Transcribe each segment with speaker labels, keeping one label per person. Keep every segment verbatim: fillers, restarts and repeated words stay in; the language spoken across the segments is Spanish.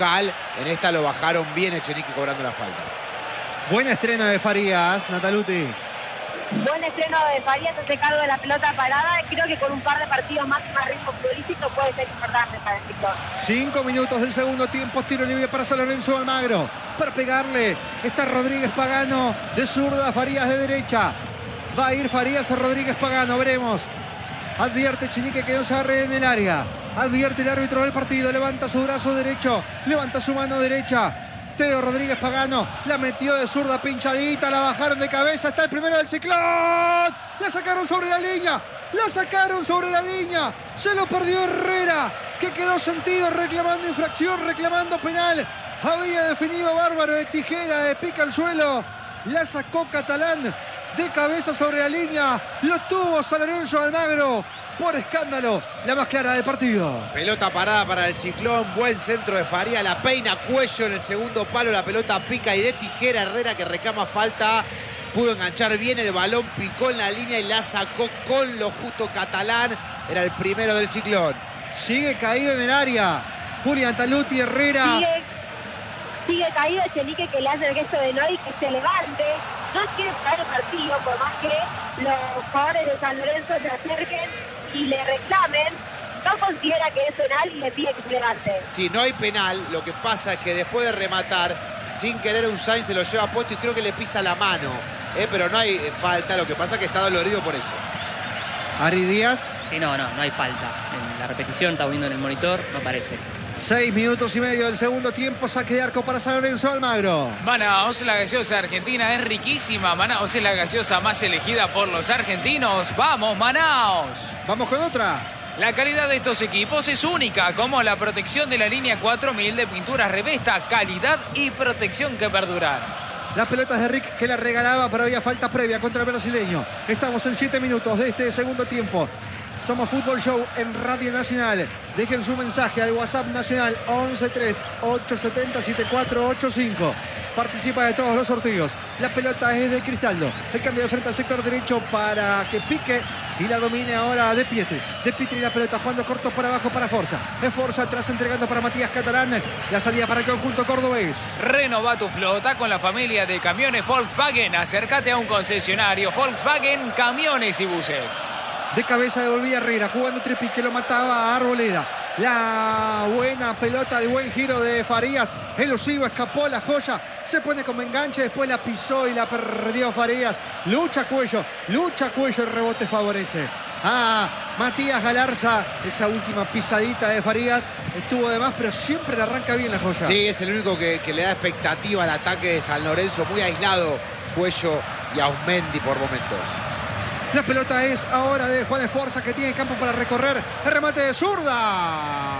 Speaker 1: En esta lo bajaron bien Echenique cobrando la falta.
Speaker 2: Buen estreno de Farías, Nataluti.
Speaker 3: Buen estreno de Farías, hace cargo de la pelota parada. Creo que con un par de partidos más y más ritmo futbolístico puede ser importante para el sector.
Speaker 2: Cinco minutos del segundo tiempo, tiro libre para San Lorenzo Almagro. Para pegarle está Rodríguez Pagano de zurda, Farías de derecha. Va a ir Farías a Rodríguez Pagano, veremos. Advierte Echenique que no se agarre en el área. Advierte el árbitro del partido, levanta su brazo derecho, levanta su mano derecha. Teo Rodríguez Pagano la metió de zurda pinchadita, la bajaron de cabeza, está el primero del Ciclón. La sacaron sobre la línea, la sacaron sobre la línea. Se lo perdió Herrera, que quedó sentido reclamando infracción, reclamando penal. Había definido bárbaro de tijera, de pica al suelo. La sacó Catalán de cabeza sobre la línea. Lo tuvo San Lorenzo Almagro. Por escándalo, la más clara del partido.
Speaker 1: Pelota parada para el Ciclón, buen centro de Farías, la peina Cuello en el segundo palo, la pelota pica y de tijera Herrera que reclama falta. Pudo enganchar bien el balón, picó en la línea y la sacó con lo justo Catalán. Era el primero del Ciclón.
Speaker 2: Sigue caído en el área Julián Taluti Herrera.
Speaker 3: Sigue, sigue caído Echenique, que le hace el gesto de no y que se levante. No quiere parar el partido, por más que los jugadores de San Lorenzo se acerquen y le reclamen, no considera que es penal y le pide que se levante.
Speaker 1: Sí, no hay penal, lo que pasa es que después de rematar, sin querer un Sainz se lo lleva puesto y creo que le pisa la mano, ¿eh? Pero no hay falta, lo que pasa es que está dolorido por eso.
Speaker 2: Ari Díaz.
Speaker 4: Sí, no, no, no hay falta. En la repetición, estamos viendo en el monitor, no aparece.
Speaker 2: Seis minutos y medio del segundo tiempo, saque de arco para San Lorenzo Almagro.
Speaker 5: Manaos, la gaseosa argentina es riquísima. Manaos es la gaseosa más elegida por los argentinos. ¡Vamos, Manaos!
Speaker 2: Vamos con otra.
Speaker 5: La calidad de estos equipos es única, como la protección de la línea cuatro mil de pinturas Revesta. Calidad y protección que perduran.
Speaker 2: Las pelotas de Rick que la regalaba, pero había falta previa contra el brasileño. Estamos en siete minutos de este segundo tiempo. Somos Fútbol Show en Radio Nacional. Dejen su mensaje al WhatsApp nacional once tres ocho siete cero siete cuatro ocho cinco. Participa de todos los sorteos. La pelota es de Cristaldo. El cambio de frente al sector derecho para que pique y la domine ahora De Pietri. De Pietri la pelota jugando corto para abajo para Forza. Es Forza atrás entregando para Matías Catalán. La salida para el conjunto cordobés.
Speaker 5: Renova tu flota con la familia de camiones Volkswagen. Acércate a un concesionario Volkswagen, camiones y buses.
Speaker 2: De cabeza devolvía Herrera, jugando Tripi que lo mataba a Arboleda. La buena pelota, el buen giro de Farías. Elusivo, escapó la joya. Se pone como enganche, después la pisó y la perdió Farías. Lucha Cuello, lucha Cuello, el rebote favorece a Matías Galarza. Esa última pisadita de Farías estuvo de más, pero siempre le arranca bien la joya.
Speaker 1: Sí, es el único que, que le da expectativa al ataque de San Lorenzo. Muy aislado Cuello y Ausmendi por momentos.
Speaker 2: La pelota es ahora de Juan Esforza, que tiene campo para recorrer. El remate de zurda.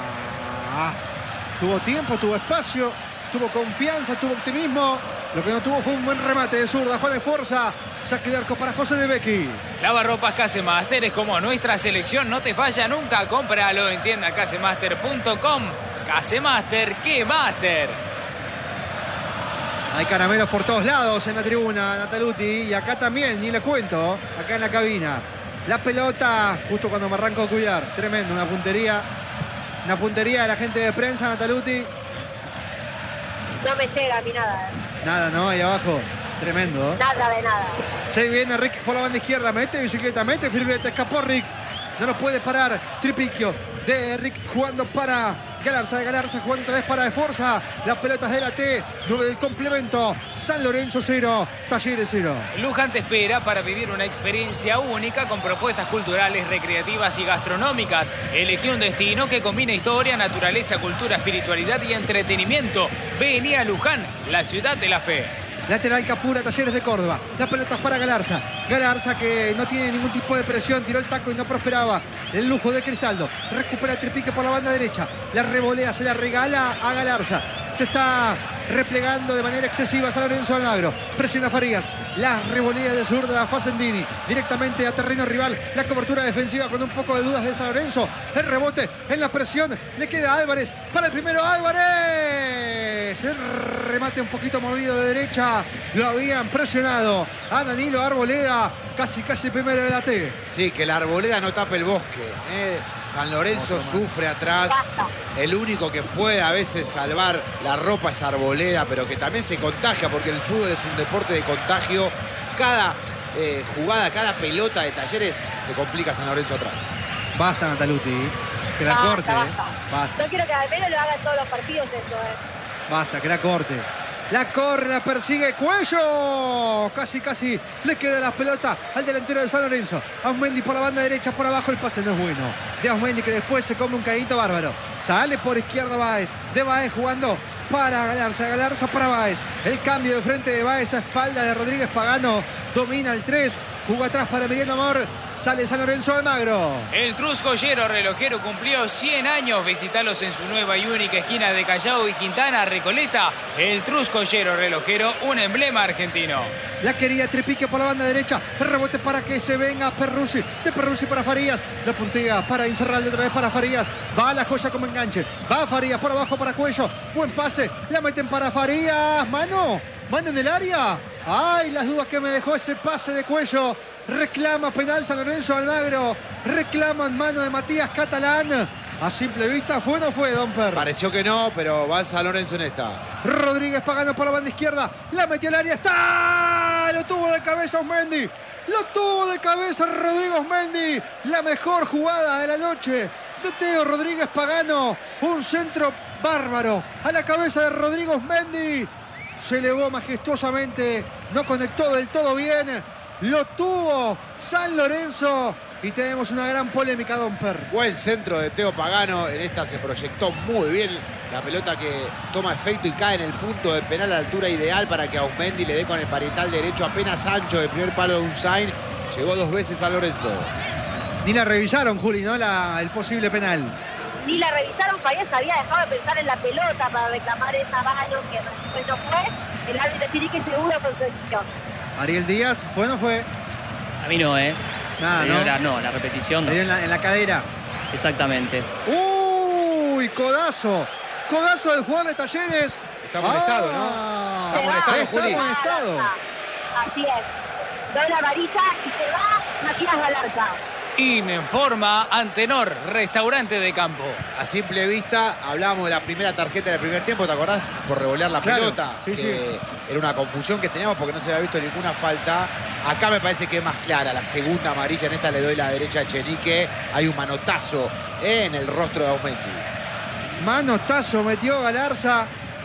Speaker 2: Tuvo tiempo, tuvo espacio, tuvo confianza, tuvo optimismo. Lo que no tuvo fue un buen remate de zurda. Juan Esforza, saque de arco para José de Becchi.
Speaker 5: Lavarropas Casemaster es como nuestra selección, no te falla nunca. Cómpralo en tienda casemaster punto com. Casemaster, ¡qué máster!
Speaker 2: Hay caramelos por todos lados en la tribuna, Nataluti. Y acá también, ni le cuento, acá en la cabina. La pelota, justo cuando me arranco a cuidar. Tremendo, una puntería. Una puntería de la gente de prensa, Nataluti.
Speaker 3: No me llega a mí nada.
Speaker 2: Nada, ¿no? Ahí abajo. Tremendo.
Speaker 3: Nada de nada.
Speaker 2: Se viene Rick por la banda izquierda. Mete bicicleta, mete firuleta. Escapó Rick. No nos puede parar. Tripicchio de Rick jugando para Galarza. De Galarza jugando otra vez para De Forza. Las pelotas de la T. nueve del complemento. San Lorenzo cero. Talleres cero.
Speaker 5: Luján te espera para vivir una experiencia única con propuestas culturales, recreativas y gastronómicas. Elegí un destino que combina historia, naturaleza, cultura, espiritualidad y entretenimiento. Vení a Luján, la ciudad de la fe.
Speaker 2: Lateral Capura, Talleres de Córdoba. Las pelotas para Galarza. Galarza que no tiene ningún tipo de presión. Tiró el taco y no prosperaba. El lujo de Cristaldo. Recupera el Tripique por la banda derecha. La revolea, se la regala a Galarza. Se está replegando de manera excesiva San Lorenzo Almagro. Presiona Farías. La revolea de zurda Facendini. Directamente a terreno rival. La cobertura defensiva con un poco de dudas de San Lorenzo. El rebote en la presión. Le queda a Álvarez. Para el primero Álvarez. Suárez. El remate un poquito mordido de derecha. Lo habían presionado a Danilo Arboleda. Casi, casi primero de la T.
Speaker 1: Sí, que la Arboleda no tape el bosque. ¿eh? San Lorenzo sufre atrás. El único que puede a veces salvar la ropa es Arboleda, pero que también se contagia porque el fútbol es un deporte de contagio. Cada eh, jugada, cada pelota de Talleres se complica San Lorenzo atrás.
Speaker 2: Basta, Nataluti. Que la
Speaker 3: Basta,
Speaker 2: corte.
Speaker 3: basta.
Speaker 2: ¿eh? Basta.
Speaker 3: Yo quiero que al menos lo hagan todos los partidos eso, eh.
Speaker 2: Basta, que la corte. La corre, la persigue, Cuello. Casi, casi le queda la pelota al delantero de San Lorenzo. Ausmendi por la banda derecha, por abajo el pase no es bueno. De Ausmendi que después se come un caíto bárbaro. Sale por izquierda Báez. De Báez jugando para Galarza. Galarza para Báez. El cambio de frente de Báez a espalda de Rodríguez Pagano. Domina el tres. Jugó atrás para Emiliano Amor. Sale San Lorenzo Almagro.
Speaker 5: El Truscollero relojero cumplió cien años. Visitalos en su nueva y única esquina de Callao y Quintana, Recoleta. El Truscollero relojero, un emblema argentino.
Speaker 2: La quería Trepique por la banda derecha. El rebote para que se venga Perruzzi. De Perruzzi para Farías. La puntea para Incerralde otra vez para Farías. Va la joya como enganche. Va Farías por abajo para Cuello. Buen pase. La meten para Farías. Mano. Mano en el área. Ay, las dudas que me dejó ese pase de Cuello. Reclama penal San Lorenzo Almagro. Reclama en mano de Matías Catalán. A simple vista, ¿fue o no fue, Don Per?
Speaker 1: Pareció que no, pero va San Lorenzo en esta.
Speaker 2: Rodríguez Pagano por la banda izquierda. La metió al área. ¡Está! Lo tuvo de cabeza Ausmendi. Lo tuvo de cabeza Rodrigo Ausmendi. La mejor jugada de la noche de Teo Rodríguez Pagano. Un centro bárbaro a la cabeza de Rodrigo Ausmendi. Se elevó majestuosamente. No conectó del todo bien. Lo tuvo San Lorenzo. Y tenemos una gran polémica, Don Per.
Speaker 1: Buen centro de Teo Pagano. En esta se proyectó muy bien la pelota que toma efecto y cae en el punto de penal a la altura ideal para que Ausmendi le dé con el parietal derecho apenas ancho del primer palo de Unzain. Llegó dos veces San Lorenzo.
Speaker 2: Ni la revisaron, Juli, ¿no? La, el posible penal.
Speaker 3: Ni la revisaron, Farías había dejado de pensar en la pelota para reclamar esa mano que después no fue. El árbitro tiene que seguro con su decisión.
Speaker 2: Ariel Díaz, ¿fue o no fue?
Speaker 4: A mí no, ¿eh?
Speaker 2: Nada,
Speaker 4: Le dio
Speaker 2: ¿no?
Speaker 4: la, no, la repetición no.
Speaker 2: Le dio en la, en la cadera.
Speaker 4: Exactamente.
Speaker 2: ¡Uy! Codazo. Codazo del jugador de Talleres.
Speaker 1: Está amonestado,
Speaker 2: Ah,
Speaker 1: ¿no? Está amonestado,
Speaker 2: está
Speaker 1: Juli.
Speaker 2: amonestado.
Speaker 3: Así es. Doble amarilla y se va Matías Galarza.
Speaker 5: Informa Antenor, restaurante de campo.
Speaker 1: A simple vista, hablábamos de la primera tarjeta del primer tiempo, ¿te acordás? Por revolear la
Speaker 2: Claro,
Speaker 1: pelota.
Speaker 2: sí,
Speaker 1: que
Speaker 2: sí.
Speaker 1: Era una confusión que teníamos porque no se había visto ninguna falta. Acá me parece que es más clara. La segunda amarilla, en esta le doy la derecha a Chenique. Hay un manotazo en el rostro de Ausmendi.
Speaker 2: Manotazo metió Galarza.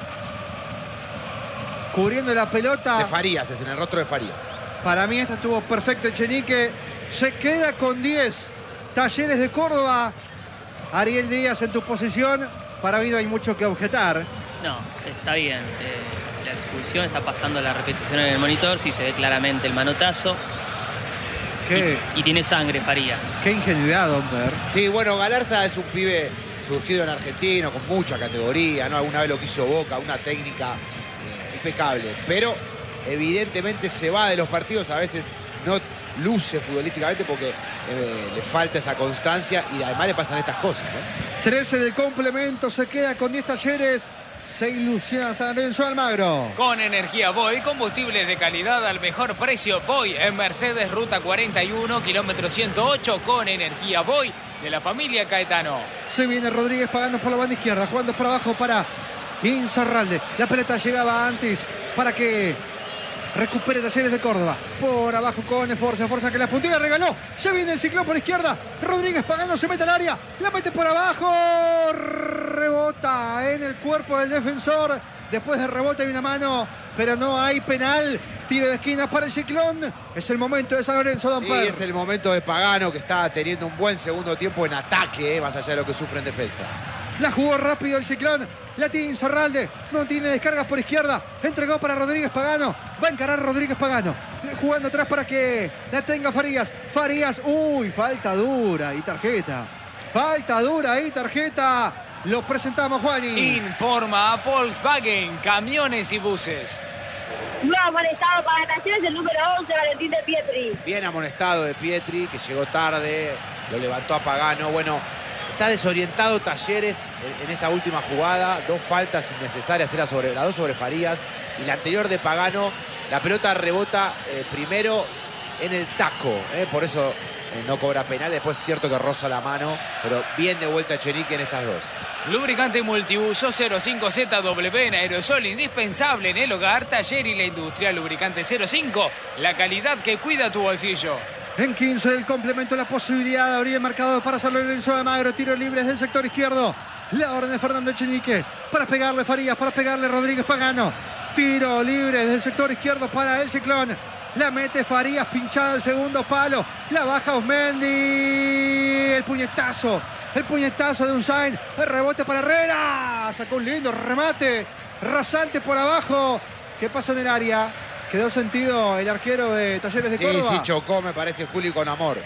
Speaker 2: Cubriendo la pelota.
Speaker 1: De Farías, es en el rostro de Farías.
Speaker 2: Para mí esta estuvo perfecta Chenique. Se queda con diez. Talleres de Córdoba. Ariel Díaz en tu posición. Para mí no hay mucho que objetar.
Speaker 4: No, está bien. Eh, la expulsión está pasando la repetición en el monitor. Sí se ve claramente el manotazo.
Speaker 2: Qué,
Speaker 4: Y, y tiene sangre Farías.
Speaker 2: qué ingenuidad, Don Per.
Speaker 1: Sí, bueno, Galarza es un pibe surgido en Argentino, con mucha categoría, ¿no? Alguna vez lo quiso Boca, una técnica eh, impecable. Pero evidentemente se va de los partidos, a veces no luce futbolísticamente porque eh, le falta esa constancia y además le pasan estas cosas, ¿no?
Speaker 2: trece del complemento, se queda con diez Talleres. Se ilusiona San Lorenzo Almagro.
Speaker 5: Con energía Boy, combustibles de calidad al mejor precio. Boy en Mercedes, ruta cuarenta y uno, kilómetro ciento ocho, con energía Boy de la familia Caetano.
Speaker 2: Se viene Rodríguez Pagano por la banda izquierda, jugando por abajo para Insaurralde. La pelota llegaba antes para que recupere Talleres de Córdoba. Por abajo con Esforza. Forza que la puntera regaló. Se viene el ciclón por izquierda. Rodríguez Pagano se mete al área. La mete por abajo. Rebota en el cuerpo del defensor. Después de rebote hay una mano, pero no hay penal. Tiro de esquina para el ciclón. Es el momento de San Lorenzo, Don
Speaker 1: Sí,
Speaker 2: Per.
Speaker 1: es el momento de Pagano, que está teniendo un buen segundo tiempo en ataque, eh, más allá de lo que sufre en defensa.
Speaker 2: La jugó rápido el ciclón. La tiene Insaurralde. No tiene descargas por izquierda. Entregó para Rodríguez Pagano. Va a encarar Rodríguez Pagano. Jugando atrás para que la tenga Farías. Farías. Uy, falta dura y tarjeta. Falta dura y tarjeta. Lo presentamos, Juani.
Speaker 5: Informa a Volkswagen, camiones y buses.
Speaker 3: Nuevo amonestado para Talleres el número once, Valentín de Pietri.
Speaker 1: Bien amonestado de Pietri, que llegó tarde, lo levantó a Pagano. Bueno, está desorientado Talleres en, en esta última jugada. Dos faltas innecesarias, era sobre, las dos sobre Farías y la anterior de Pagano. La pelota rebota eh, primero en el taco, eh, por eso eh, no cobra penal. Después es cierto que roza la mano, pero bien de vuelta Echenique en estas dos.
Speaker 5: Lubricante multiuso cero cinco Z W en aerosol, indispensable en el hogar, taller y la industria. Lubricante cero cinco, la calidad que cuida tu bolsillo.
Speaker 2: En quince del complemento, la posibilidad de abrir el marcador para San Lorenzo de Almagro. Tiro libre desde el sector izquierdo. La orden de Fernando Echenique para pegarle Farías, para pegarle Rodríguez Pagano. Tiro libre desde el sector izquierdo para el Ciclón. La mete Farías, pinchada al segundo palo. La baja Osmendi. El puñetazo. El puñetazo de Unzain. El rebote para Herrera. Sacó un lindo remate. Rasante por abajo. ¿Qué pasó en el área? Quedó sentido el arquero de Talleres de
Speaker 1: Sí,
Speaker 2: Córdoba.
Speaker 1: sí, chocó, me parece, Juli, con amor.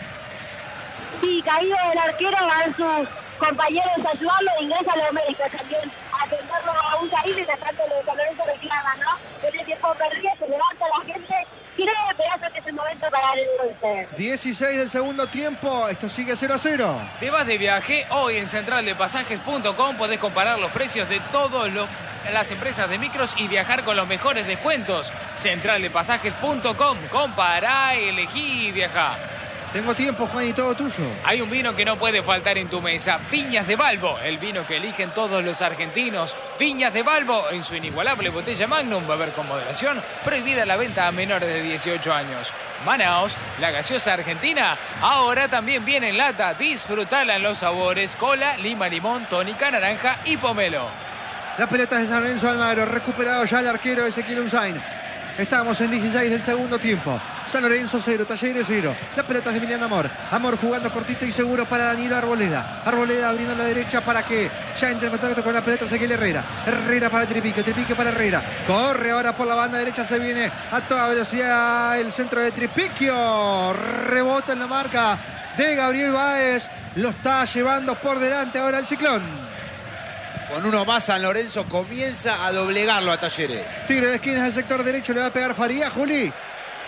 Speaker 3: Sí, caído del arquero, van sus compañeros a ayudarlo, ingresa a los médicos también a atenderlo a un caído y mientras tanto los San Lorenzo reclaman, ¿no? En el tiempo perdido se levanta la gente. Quiere pedazo que es el momento para el golpe.
Speaker 2: dieciséis del segundo tiempo. Esto sigue cero a cero.
Speaker 5: ¿Te vas de viaje? Hoy en central de pasajes punto com podés comparar los precios de todas las empresas de micros y viajar con los mejores descuentos. central de pasajes punto com. Compará, elegí y viajá.
Speaker 2: Tengo tiempo, Juan, y todo tuyo.
Speaker 5: Hay un vino que no puede faltar en tu mesa. Viñas de Balbo, el vino que eligen todos los argentinos. Viñas de Balbo, en su inigualable botella Magnum, beber con moderación. Prohibida la venta a menores de dieciocho años. Manaos, la gaseosa argentina, ahora también viene en lata. Disfrutala en los sabores cola, lima, limón, tónica, naranja y pomelo.
Speaker 2: La pelota es de San Lorenzo de Almagro. Recuperado ya el arquero Ezequiel Unzain. Estamos en dieciséis del segundo tiempo. San Lorenzo cero, Talleres cero. La pelota es de Emiliano Amor. Amor jugando cortito y seguro para Danilo Arboleda. Arboleda abriendo la derecha para que ya entre en contacto con la pelota Ezequiel Herrera. Herrera para Tripique, Tripique para Herrera. Corre ahora por la banda derecha, se viene a toda velocidad el centro de Tripiquio. Rebota en la marca de Gabriel Báez. Lo está llevando por delante ahora el Ciclón.
Speaker 1: Con uno más, San Lorenzo comienza a doblegarlo a Talleres.
Speaker 2: Tiro de esquinas del sector derecho, le va a pegar Farías, Juli.
Speaker 3: Le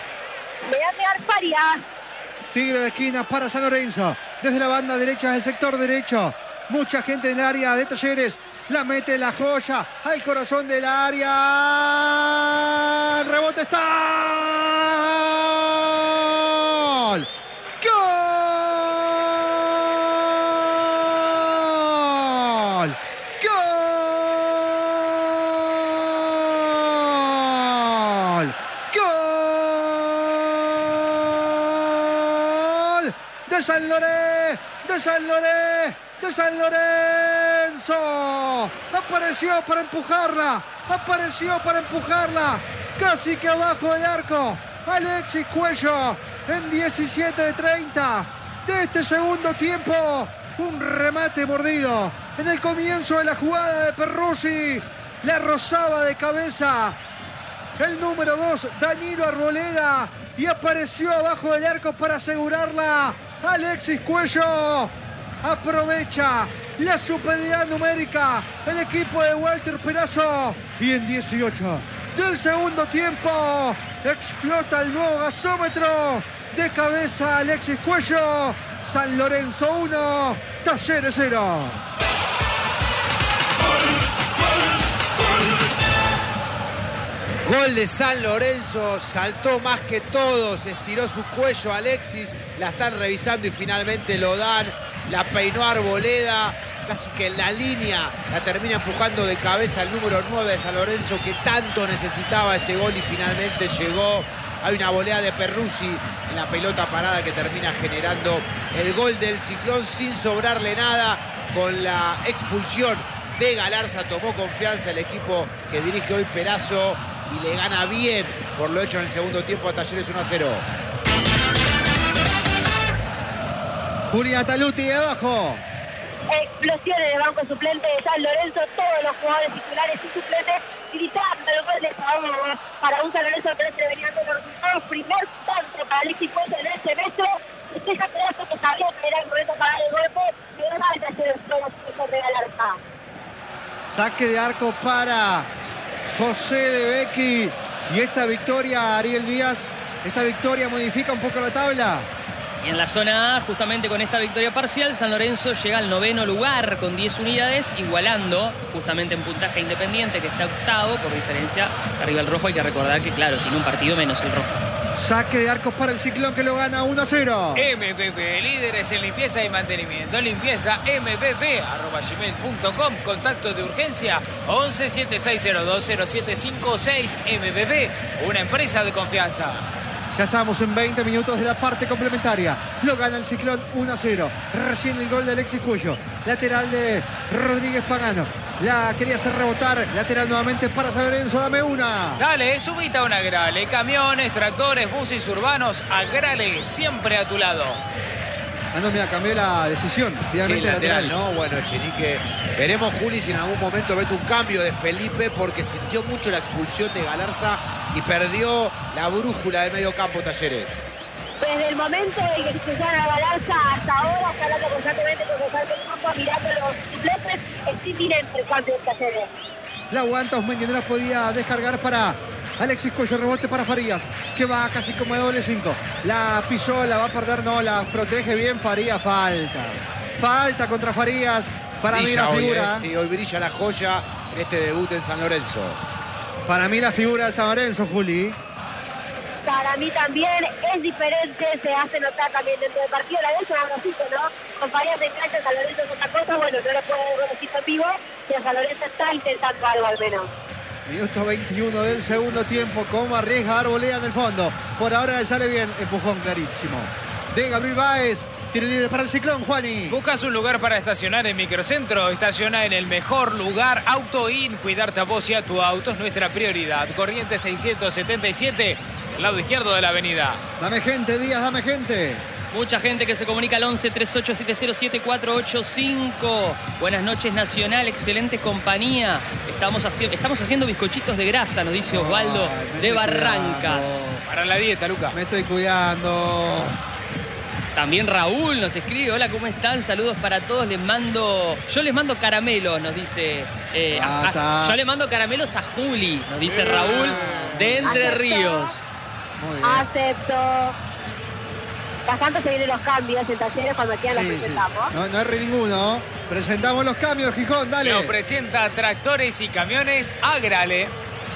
Speaker 3: va a pegar Farías.
Speaker 2: Tiro de esquina para San Lorenzo. Desde la banda derecha del sector derecho. Mucha gente en el área de Talleres. La mete la joya al corazón del área. El rebote está. ¡Gol! De San Lorenzo, de San Lorenzo, de San Lorenzo. Apareció para empujarla, apareció para empujarla. Casi que abajo del arco. Alexis Cuello en diecisiete de treinta de este segundo tiempo. Un remate mordido en el comienzo de la jugada de Perruzzi. La rozaba de cabeza el número dos, Danilo Arboleda. Y apareció abajo del arco para asegurarla. Alexis Cuello aprovecha la superioridad numérica el equipo de Walter Perazo. Y en dieciocho del segundo tiempo explota el nuevo gasómetro. De cabeza Alexis Cuello. San Lorenzo uno, Talleres cero.
Speaker 1: Gol de San Lorenzo, saltó más que todos, estiró su cuello Alexis, la están revisando y finalmente lo dan, la peinó Arboleda, casi que en la línea la termina empujando de cabeza el número nueve de San Lorenzo que tanto necesitaba este gol y finalmente llegó. Hay una volea de Perruzzi en la pelota parada que termina generando el gol del Ciclón sin sobrarle nada. Con la expulsión de Galarza tomó confianza el equipo que dirige hoy Perazo y le gana bien por lo hecho en el segundo tiempo a Talleres uno a cero.
Speaker 2: Julia Taluti de abajo.
Speaker 3: Explosiones de banco suplente de San Lorenzo, todos los jugadores titulares y suplentes gritando el gol de favor para un San Lorenzo que se venía de los resultados. Primer tanto para Alexis Cuello en ese metro. Deja Perazo que sabía que era el correcto para el golpe, pero no hay que hacer el juego de Galarza.
Speaker 2: Saque de arco para José de Becchi. Y esta victoria, Ariel Díaz, esta victoria modifica un poco la tabla.
Speaker 4: Y en la zona A, justamente con esta victoria parcial, San Lorenzo llega al noveno lugar con diez unidades, igualando justamente en puntaje Independiente, que está octavo por diferencia de arriba el rojo. Hay que recordar que, claro, tiene un partido menos el rojo.
Speaker 2: Saque de arcos para el Ciclón, que lo gana uno a cero.
Speaker 5: M P P, líderes en limpieza y mantenimiento. Limpieza M P P, arroba gmail punto com. Contacto de urgencia once, setenta y seis cero dos, cero siete cinco seis. M P P, una empresa de confianza.
Speaker 2: Ya estamos en veinte minutos de la parte complementaria. Lo gana el Ciclón uno a cero. Recién el gol de Alexis Cuyo. Lateral de Rodríguez Pagano. La quería hacer rebotar. Lateral nuevamente para San Lorenzo. Dame una.
Speaker 5: Dale, subite a una Agrale. Camiones, tractores, buses urbanos. Agrale, siempre a tu lado.
Speaker 2: Ah, no, mira, cambió la decisión. Finalmente
Speaker 1: Sí, lateral,
Speaker 2: lateral.
Speaker 1: ¿no? Bueno, Chenique, veremos, Juli, si en algún momento mete un cambio de Felipe, porque sintió mucho la expulsión de Galarza y perdió la brújula del medio campo Talleres.
Speaker 3: Desde el momento en que expulsaron a Galarza hasta ahora, está hablando constantemente con Gonzalo Campo, mirando los López, es inminente el cambio de Talleres.
Speaker 2: La aguanta Osmendi, no la podía descargar para Alexis Cuello. Rebote para Farías, que va casi como de doble cinco. La pisó, la va a perder, no, la protege bien Farías. Falta. Falta contra Farías. Para mí la
Speaker 1: Brilla hoy,
Speaker 2: figura.
Speaker 1: ¿eh? Sí, hoy brilla la joya en este debut en San Lorenzo.
Speaker 2: Para mí la figura de San Lorenzo, Juli.
Speaker 3: Para mí también es diferente, se hace notar también dentro del partido. La vez un abracito, ¿no? Con Farías en cancha, San Lorenzo es otra cosa. Bueno, no le puedo dar un abracito en vivo, pero San Lorenzo está intentando algo al menos.
Speaker 2: Minuto veintiuno del segundo tiempo. Cómo arriesga Arboleda en el fondo. Por ahora le sale bien. Empujón clarísimo de Gabriel Báez. Tiro libre para el Ciclón, Juani.
Speaker 5: ¿Buscas un lugar para estacionar en Microcentro? Estaciona en el mejor lugar. AutoIn. Cuidarte a vos y a tu auto es nuestra prioridad. Corrientes seiscientos setenta y siete, al lado izquierdo de la avenida.
Speaker 2: Dame gente, Díaz, dame gente.
Speaker 4: Mucha gente que se comunica al once, treinta y ocho, setenta, siete cuatro ocho cinco. Buenas noches, Nacional. Excelente compañía. Estamos, haci estamos haciendo bizcochitos de grasa, nos dice Osvaldo
Speaker 2: Ay,
Speaker 4: de
Speaker 2: estoy
Speaker 4: Barrancas.
Speaker 2: cuidando.
Speaker 5: Para la dieta, Luca.
Speaker 2: Me estoy cuidando.
Speaker 4: También Raúl nos escribe, hola, ¿cómo están? Saludos para todos, les mando, yo les mando caramelos, nos dice, eh,
Speaker 2: Ah,
Speaker 4: a-
Speaker 2: está.
Speaker 4: a- yo le mando caramelos a Juli, nos dice Raúl de Entre
Speaker 3: Acepto.
Speaker 4: Ríos.
Speaker 2: Muy bien.
Speaker 3: Acepto. Bastante se vienen los cambios en Talleres cuando quieran
Speaker 2: Sí,
Speaker 3: los
Speaker 2: sí.
Speaker 3: presentamos.
Speaker 2: No, no erre ninguno. Presentamos los cambios, Gijón, dale.
Speaker 5: Nos presenta tractores y camiones Agrale.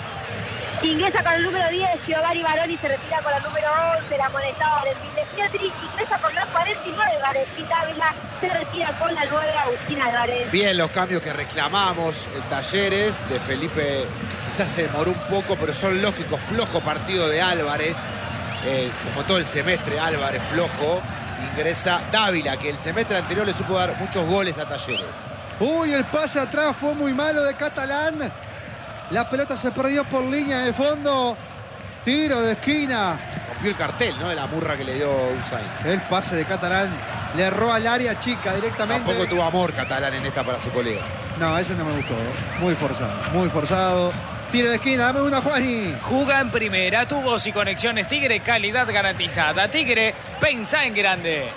Speaker 3: Ingresa con el número diez, Giovanni Baroni se retira con la número once, la amonestada Valentín de Pietri. Ingresa con la cuarenta y nueve, Valentín Dávila se retira con la nueve, Agustín Álvarez.
Speaker 1: Bien, los cambios que reclamamos en Talleres de Felipe quizás se demoró un poco, pero son lógicos. Flojo partido de Álvarez, eh, como todo el semestre Álvarez flojo. Ingresa Dávila, que el semestre anterior le supo dar muchos goles a Talleres.
Speaker 2: Uy, el pase atrás fue muy malo de Catalán. La pelota se perdió por línea de fondo. Tiro de esquina.
Speaker 1: Rompió el cartel, ¿no? De la murra que le dio Usain.
Speaker 2: El pase de Catalán le erró al área chica directamente.
Speaker 1: Tampoco tuvo amor Catalán en esta para su colega.
Speaker 2: No, ese no me gustó. Muy forzado, muy forzado. Tiro de esquina, dame una, Juani.
Speaker 5: Juga en primera, tu voz y conexiones Tigre, calidad garantizada. Tigre, pensá en grande.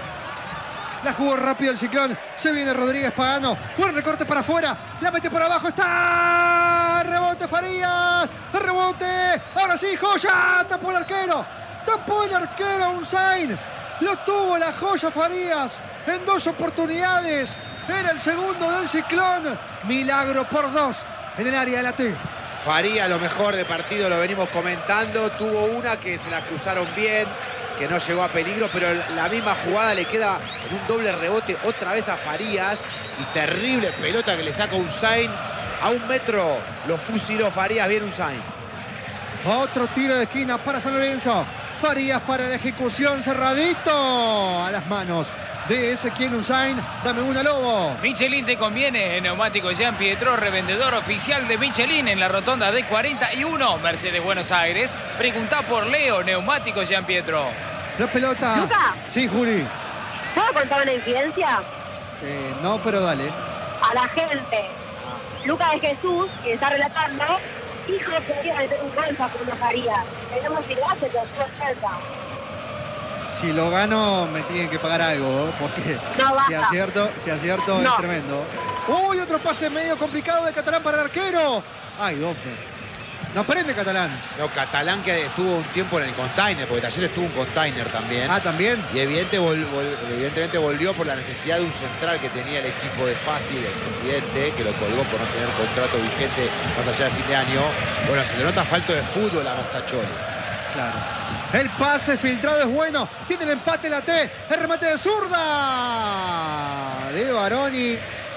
Speaker 2: La jugó rápido el Ciclón. Se viene Rodríguez Pagano. Buen recorte para afuera. La mete por abajo. Está. Rebote Farías. Rebote. Ahora sí, joya. Tapó el arquero. Tapó el arquero Unzain. Lo tuvo la joya Farías en dos oportunidades. Era el segundo del Ciclón. Milagro por dos en el área de la T.
Speaker 1: Faría lo mejor de partido, lo venimos comentando. Tuvo una que se la cruzaron bien, que no llegó a peligro, pero la misma jugada le queda en un doble rebote otra vez a Farías. Y terrible pelota que le saca Usain. A un metro lo fusiló Farías, bien Usain.
Speaker 2: Otro tiro de esquina para San Lorenzo. Farías para la ejecución, cerradito a las manos de Ezequiel Unzain. Dame una, Lobo.
Speaker 5: Michelin te conviene. Neumático Jean Pietro, revendedor oficial de Michelin en la rotonda de cuarenta y uno, Mercedes Buenos Aires. Preguntá por Leo, Neumático Jean Pietro.
Speaker 2: La pelota.
Speaker 3: ¿Luca?
Speaker 2: Sí, Juli.
Speaker 3: ¿Puedo contar una infidencia?
Speaker 2: Eh, no, pero dale.
Speaker 3: A la gente. Lucas de Jesús, que está relatando, hijo de podría meter un gol Facundo Farías. Tenemos si lo hace, pero fue cerca.
Speaker 2: Si lo gano, me tienen que pagar algo, ¿eh? Porque
Speaker 3: No, basta.
Speaker 2: si acierto, si acierto
Speaker 3: No.
Speaker 2: es tremendo. Uy, otro pase medio complicado de Catalán para el arquero. Ay, Dofne. No prende Catalán.
Speaker 1: No, Catalán que estuvo un tiempo en el container, porque Talleres tuvo un container también.
Speaker 2: Ah, también.
Speaker 1: Y evidente vol, vol, evidentemente volvió por la necesidad de un central que tenía el equipo de Fácil, el presidente, que lo colgó por no tener contrato vigente más allá de fin de año. Bueno, se le nota falta de fútbol a Mostacholi.
Speaker 2: Claro. El pase filtrado es bueno. Tiene el empate la T. El remate de zurda de Baroni.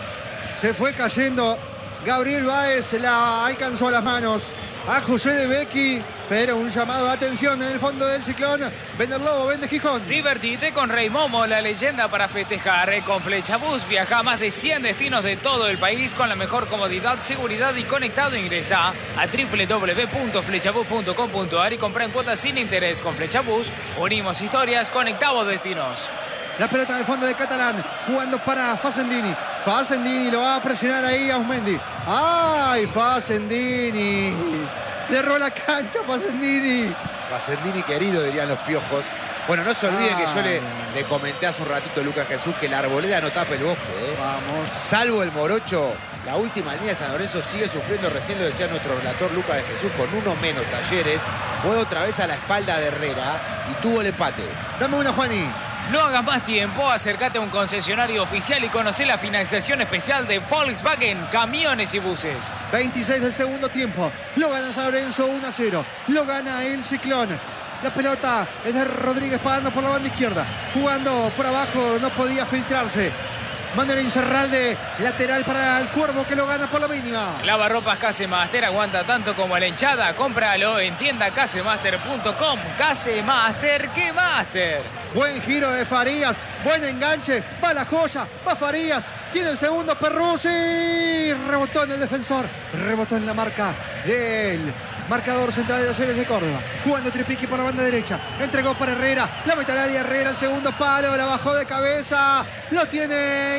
Speaker 2: Se fue cayendo. Gabriel Báez la alcanzó a las manos a José de Becchi, pero un llamado de atención en el fondo del Ciclón. Vende el Lobo, vende Gijón.
Speaker 5: Divertite con Rey Momo, la leyenda para festejar. Con Flechabús viaja a más de cien destinos de todo el país con la mejor comodidad, seguridad y conectado. Ingresa a doble u doble u doble u punto flechabús punto com punto a r y compra en cuotas sin interés. Con Flechabús unimos historias, conectamos destinos.
Speaker 2: La pelota en el fondo de Catalán, jugando para Facendini. Facendini lo va a presionar ahí a Osmendi. ¡Ay, Facendini! Le erró la cancha Facendini.
Speaker 1: Facendini querido, dirían los piojos. Bueno, no se olvide
Speaker 2: Ay.
Speaker 1: que yo le, le comenté hace un ratito a Lucas Jesús que la arboleda no tapa el bosque. ¿eh?
Speaker 2: Vamos.
Speaker 1: Salvo el morocho, la última línea de San Lorenzo sigue sufriendo, recién lo decía nuestro relator Lucas de Jesús, con uno menos. Talleres fue otra vez a la espalda de Herrera y tuvo el empate.
Speaker 2: Dame una, Juani.
Speaker 5: No hagas más tiempo, acércate a un concesionario oficial y conoce la financiación especial de Volkswagen, camiones y buses.
Speaker 2: veintiséis del segundo tiempo. Lo gana San Lorenzo uno a cero. Lo gana el Ciclón. La pelota es de Rodríguez Pagano por la banda izquierda. Jugando por abajo, no podía filtrarse. Manuel Incerralde, lateral para el Cuervo que lo gana por la mínima.
Speaker 5: Lavarropas Casemaster aguanta tanto como la hinchada. Cómpralo en tienda casemaster punto com. Casemaster, ¿qué Master?
Speaker 2: Buen giro de Farías, buen enganche, va la joya, va Farías, tiene el segundo Perruzzi, rebotó en el defensor, rebotó en la marca del marcador central de Talleres de Córdoba, jugando Tripiqui por la banda derecha, entregó para Herrera, la mete al área Herrera, el segundo palo, la bajó de cabeza, lo tiene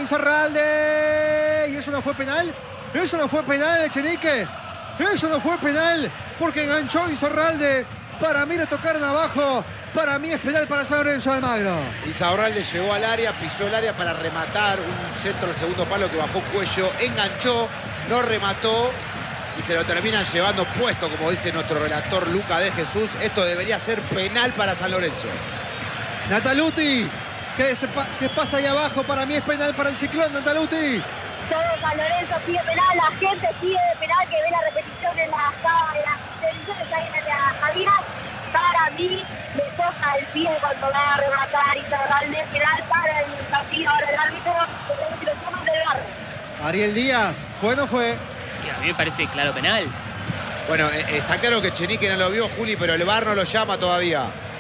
Speaker 2: Incerralde, y eso no fue penal, eso no fue penal, Echenique, eso no fue penal, porque enganchó Incerralde. Para mí le tocaron abajo. Para mí es penal para San Lorenzo de Almagro.
Speaker 1: Insaurralde llegó al área, pisó el área para rematar un centro al segundo palo que bajó Cuello, enganchó, no remató y se lo terminan llevando puesto, como dice nuestro relator Luca de Jesús. Esto debería ser penal para San Lorenzo.
Speaker 2: Nataluti, ¿qué, se pa qué pasa ahí abajo? Para mí es penal para el Ciclón, Nataluti.
Speaker 3: Todo San Lorenzo pide penal, la gente pide penal, que ve la repetición en la en las televisiones ahí en la cabina. Para mí le toca el pie cuando va a rematar Insaurralde, penal para el partido. Ahora el árbitro lo toma del barro.
Speaker 2: Ariel Díaz, ¿fue o no fue?
Speaker 4: Y a mí me parece claro penal.
Speaker 1: Bueno, eh, está claro que Echenique no lo vio, Juli, pero el V A R no lo llama todavía.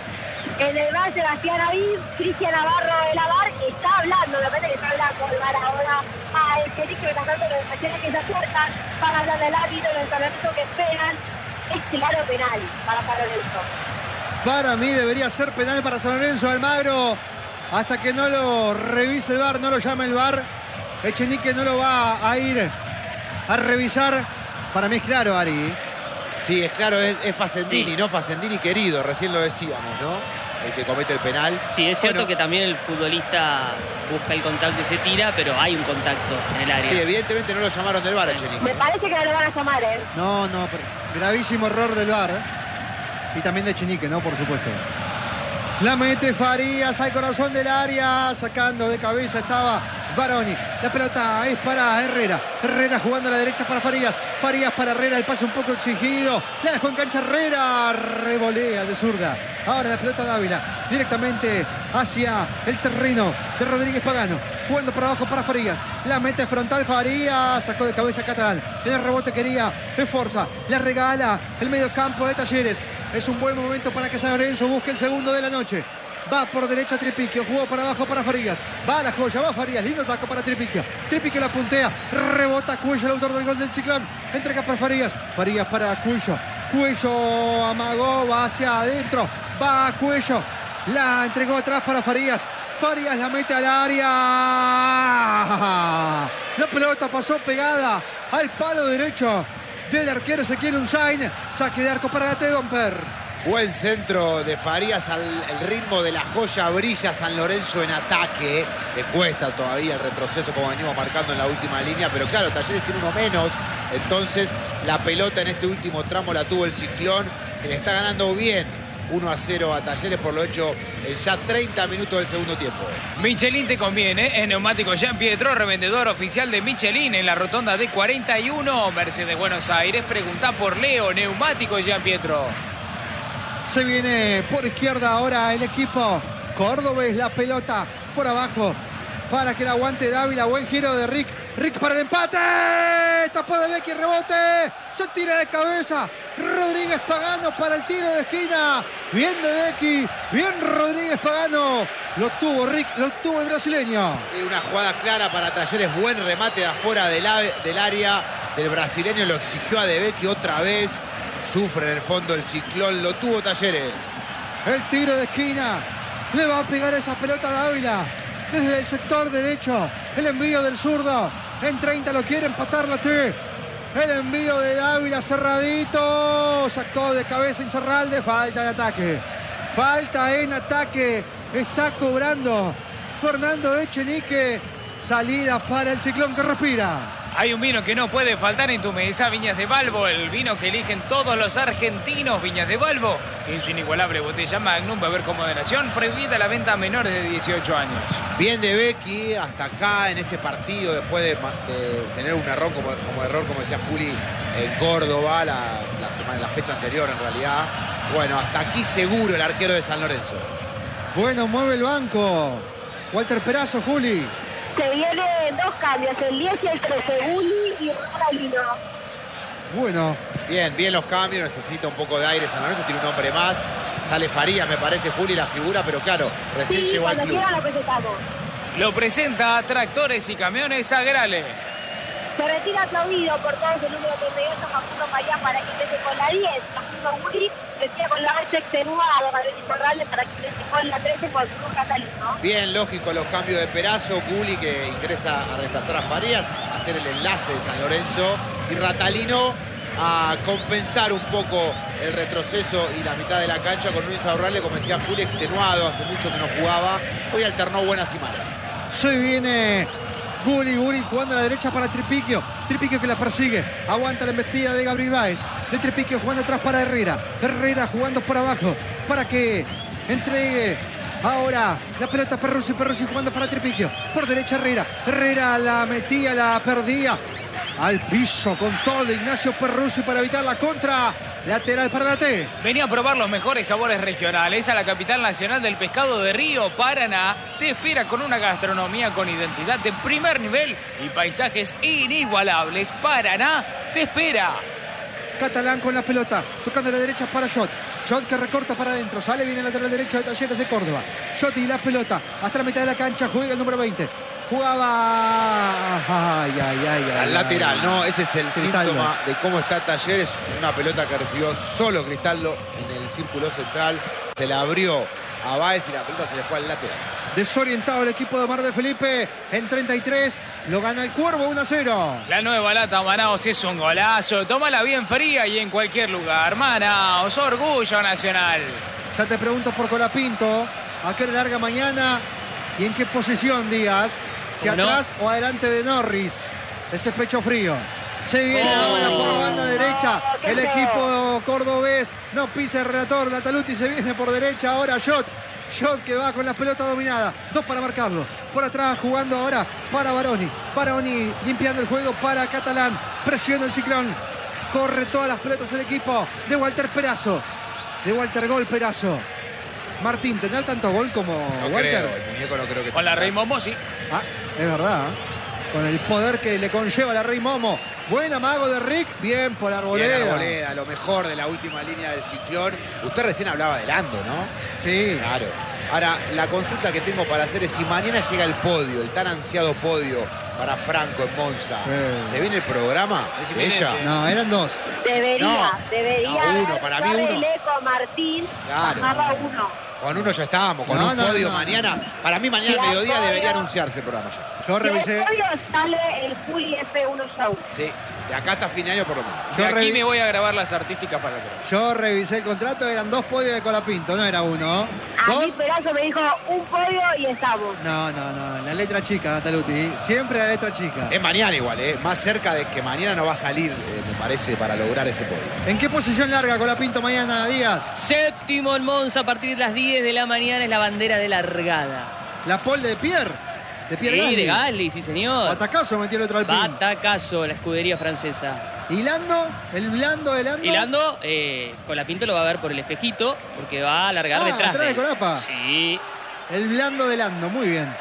Speaker 3: En el V A R, Sebastián Avid, Cristian Navarro de la V A R está hablando, lo que está hablando el V A R ahora a Echenique, mientras tanto los defensores que se acercan para hablar del árbitro, los talentos que esperan. Es claro penal para San Lorenzo.
Speaker 2: Para mí debería ser penal para San Lorenzo de Almagro. Hasta que no lo revise el V A R, no lo llame el V A R. Echenique no lo va a ir a revisar. Para mí es claro, Ari.
Speaker 1: Sí, es claro, es, es Facendini,
Speaker 4: Sí.
Speaker 1: ¿no? Facendini querido, recién lo decíamos, ¿no? El que comete el penal.
Speaker 4: Sí, es cierto
Speaker 1: Bueno,
Speaker 4: que también el futbolista busca el contacto y se tira, pero hay un contacto en el área.
Speaker 1: Sí, evidentemente no lo llamaron del V A R, Echenique.
Speaker 3: Me parece que no lo van a llamar, ¿eh?
Speaker 2: No, no, pero gravísimo error del V A R. Y también de Echenique, ¿no? Por supuesto. La mete Farías al corazón del área. Sacando de cabeza estaba Baroni. La pelota es para Herrera. Herrera jugando a la derecha para Farías. Farías para Herrera. El pase un poco exigido. La dejó en cancha Herrera. Revolea de zurda. Ahora la pelota Dávila. Directamente hacia el terreno de Rodríguez Pagano. Jugando por abajo para Farías. La mete frontal Farías. Sacó de cabeza Catalán. En el rebote quería Esforza. La regala el medio campo de Talleres. Es un buen momento para que San Lorenzo busque el segundo de la noche. Va por derecha Tripiquio, jugó para abajo para Farías. Va a la joya, va Farías, lindo taco para Tripiquio. Tripiquio la puntea, rebota Cuello, el autor del gol del Ciclón. Entrega para Farías, Farías para Cuello. Cuello amagó, va hacia adentro, va a Cuello. La entregó atrás para Farías. Farías la mete al área. La pelota pasó pegada al palo derecho del arquero Ezequiel Unzain. Saque de arco para la T. Domper.
Speaker 1: Buen centro de Farías al el ritmo de la joya. Brilla San Lorenzo en ataque. Le cuesta todavía el retroceso como venimos marcando en la última línea. Pero claro, Talleres tiene uno menos. Entonces la pelota en este último tramo la tuvo el Ciclón, que le está ganando bien uno a cero a Talleres por lo hecho en ya treinta minutos del segundo tiempo.
Speaker 5: Michelin te conviene, es Neumático Jean Pietro, revendedor oficial de Michelin en la rotonda de cuarenta y uno, Mercedes Buenos Aires. Preguntá por Leo, Neumático Jean Pietro.
Speaker 2: Se viene por izquierda ahora el equipo cordobés, la pelota por abajo para que la aguante Dávila. Buen giro de Rick. Rick para el empate. Tapó de Becky, rebote. Se tira de cabeza. Rodríguez Pagano para el tiro de esquina. Bien de Becky. Bien Rodríguez Pagano. Lo tuvo Rick, lo tuvo el brasileño.
Speaker 1: Y una jugada clara para Talleres. Buen remate de afuera del, del área del brasileño. Lo exigió a De Becky otra vez. Sufre en el fondo el Ciclón. Lo tuvo Talleres.
Speaker 2: El tiro de esquina. Le va a pegar esa pelota a Dávila. Desde el sector derecho. El envío del zurdo. En treinta lo quiere empatar la T. El envío de Dávila cerradito. Sacó de cabeza Insaurralde. Falta en ataque. Falta en ataque. Está cobrando Fernando Echenique. Salida para el Ciclón que respira.
Speaker 5: Hay un vino que no puede faltar en tu mesa, Viñas de Balbo, el vino que eligen todos los argentinos. Viñas de Balbo, en su inigualable botella Magnum, beber con moderación, prohibida la venta a menores de dieciocho años.
Speaker 1: Bien de Becky hasta acá en este partido, después de, de tener un error como, como error, como decía Juli, en Córdoba, la, la, semana, la fecha anterior en realidad. Bueno, hasta aquí seguro el arquero de San Lorenzo.
Speaker 2: Bueno, mueve el banco. Walter Perazo, Juli.
Speaker 3: Se vienen dos cambios, el diez y el trece, Gulli y Ratalino.
Speaker 2: Bueno.
Speaker 1: Bien, bien los cambios, necesita un poco de aire San Lorenzo, tiene un hombre más. Sale Farías, me parece, Juli, la figura, pero claro, recién
Speaker 3: Sí,
Speaker 1: llegó al
Speaker 3: cuando
Speaker 1: club.
Speaker 3: quiera lo presentamos.
Speaker 5: Lo presenta Tractores y Camiones Agrale.
Speaker 3: Se retira aplaudido por todos el número treinta y ocho, Facundo Payán, para que empiece con la diez. Facundo Gulli retira con la ocho extenuada, Gabriel Insaurralde, para que empiece con la trece con Cruz Catalino.
Speaker 1: Bien, lógico los cambios de Perazo, Gulli que ingresa a reemplazar a Farías, a hacer el enlace de San Lorenzo, y Ratalino a compensar un poco el retroceso y la mitad de la cancha con Luis Insaurralde, como decía Juli, extenuado, hace mucho que no jugaba, hoy alternó buenas y malas.
Speaker 2: Se viene Gulli, Gulli jugando a la derecha para Tripiquio. Tripiquio que la persigue. Aguanta la embestida de Gabriel Báez. De Tripiquio jugando atrás para Herrera. Herrera jugando por abajo para que entregue ahora la pelota Perruzzi. Perruzzi jugando para Tripiquio. Por derecha Herrera. Herrera la metía, la perdía. Al piso con todo Ignacio Perruzzi para evitar la contra. Lateral para la T.
Speaker 5: Venía a probar los mejores sabores regionales a la capital nacional del pescado de Río, Paraná. Te espera con una gastronomía con identidad de primer nivel y paisajes inigualables. Paraná te espera.
Speaker 2: Catalán con la pelota, tocando a la derecha para Shot. Shot que recorta para adentro, sale bien el lateral derecho de Talleres de Córdoba. Shot y la pelota, hasta la mitad de la cancha, juega el número veinte. Jugaba... Ay, ay, ay, ay.
Speaker 1: Al lateral,
Speaker 2: ay.
Speaker 1: ¿no? Ese es el
Speaker 2: Cristaldo.
Speaker 1: síntoma de cómo está Talleres. Una pelota que recibió solo Cristaldo en el círculo central. Se la abrió a Báez y la pelota se le fue al lateral.
Speaker 2: Desorientado el equipo de Omar de Felipe. En treinta y tres lo gana el Cuervo uno a cero.
Speaker 5: La nueva lata Manaos es un golazo. Tómala bien fría y en cualquier lugar. Manaos, orgullo nacional.
Speaker 2: Ya te pregunto por Colapinto. ¿A qué hora larga mañana? ¿Y en qué posición, Díaz? Si
Speaker 4: ¿Cómo no?
Speaker 2: atrás o adelante de Norris. Ese es pecho frío. Se viene
Speaker 4: Oh.
Speaker 2: ahora por la banda derecha.
Speaker 3: Oh, qué
Speaker 2: El
Speaker 3: feo.
Speaker 2: equipo cordobés. No pisa el relator. Nataluti se viene por derecha. Ahora Shot. Shot que va con la pelota dominada. Dos para marcarlo. Por atrás jugando ahora para Baroni. Baroni limpiando el juego para Catalán. Presiona el Ciclón. Corre todas las pelotas el equipo de Walter Perazo. De Walter Gol Perazo. Martín, ¿tendrá tanto gol como
Speaker 1: No
Speaker 2: Walter?
Speaker 1: creo, el muñeco no creo que
Speaker 5: Con la Rey Momo, sí.
Speaker 2: Ah, es verdad. ¿eh? Con el poder que le conlleva la Rey Momo. Buen amago de Rick. Bien por Arboleda.
Speaker 1: Bien, Arboleda, lo mejor de la última línea del Ciclón. Usted recién hablaba de Lando, ¿no?
Speaker 2: Sí.
Speaker 1: Claro. Ahora, la consulta que tengo para hacer es si mañana llega el podio, el tan ansiado podio para Franco en Monza.
Speaker 2: Sí.
Speaker 1: ¿Se viene el programa
Speaker 5: Es
Speaker 1: de ella?
Speaker 5: inminente.
Speaker 2: No, eran dos.
Speaker 3: Debería,
Speaker 1: No,
Speaker 3: debería.
Speaker 1: no, uno,
Speaker 3: haber
Speaker 1: para mí
Speaker 3: yo
Speaker 1: uno.
Speaker 3: hablé con Martín,
Speaker 1: Claro.
Speaker 3: bajaba uno.
Speaker 1: Con uno ya estábamos, con
Speaker 2: No,
Speaker 1: un
Speaker 2: no,
Speaker 1: podio
Speaker 2: no.
Speaker 1: mañana. Para mí mañana
Speaker 3: Y
Speaker 1: al
Speaker 3: al
Speaker 1: mediodía
Speaker 3: podio-
Speaker 1: debería anunciarse el programa ya.
Speaker 2: Yo
Speaker 3: Y
Speaker 2: revisé.
Speaker 3: el podio sale el Juli F uno Show.
Speaker 1: Sí, De acá hasta fin de año por lo menos.
Speaker 5: De
Speaker 2: Yo
Speaker 5: aquí
Speaker 2: revi-
Speaker 5: me voy a grabar las artísticas para el otro.
Speaker 2: Yo revisé el contrato, eran dos podios de Colapinto, no era uno.
Speaker 3: A mí
Speaker 2: ¿Dos?
Speaker 3: Perazo me dijo un podio y estamos.
Speaker 2: No, no, no, la letra chica, Nataluti. Siempre la letra chica.
Speaker 1: Es mañana igual, ¿eh? Más cerca de que mañana no va a salir, eh, me parece, para lograr ese podio.
Speaker 2: ¿En qué posición larga Colapinto mañana, Díaz?
Speaker 4: Séptimo en Monza a partir de las diez de la mañana es la bandera de largada.
Speaker 2: La pole de Pierre. De
Speaker 4: Sí,
Speaker 2: Pierre Gasly.
Speaker 4: de Gasly, sí señor.
Speaker 2: Batacazo metió el otro Alpine.
Speaker 4: Batacazo, la escudería francesa.
Speaker 2: ¿Y Lando? ¿El blando de Lando?
Speaker 4: Y Lando, eh, Colapinto lo va a ver por el espejito porque va a alargar
Speaker 2: Ah,
Speaker 4: detrás
Speaker 2: atrás de
Speaker 4: él.
Speaker 2: Colapa.
Speaker 4: Sí.
Speaker 2: El blando de Lando, muy bien.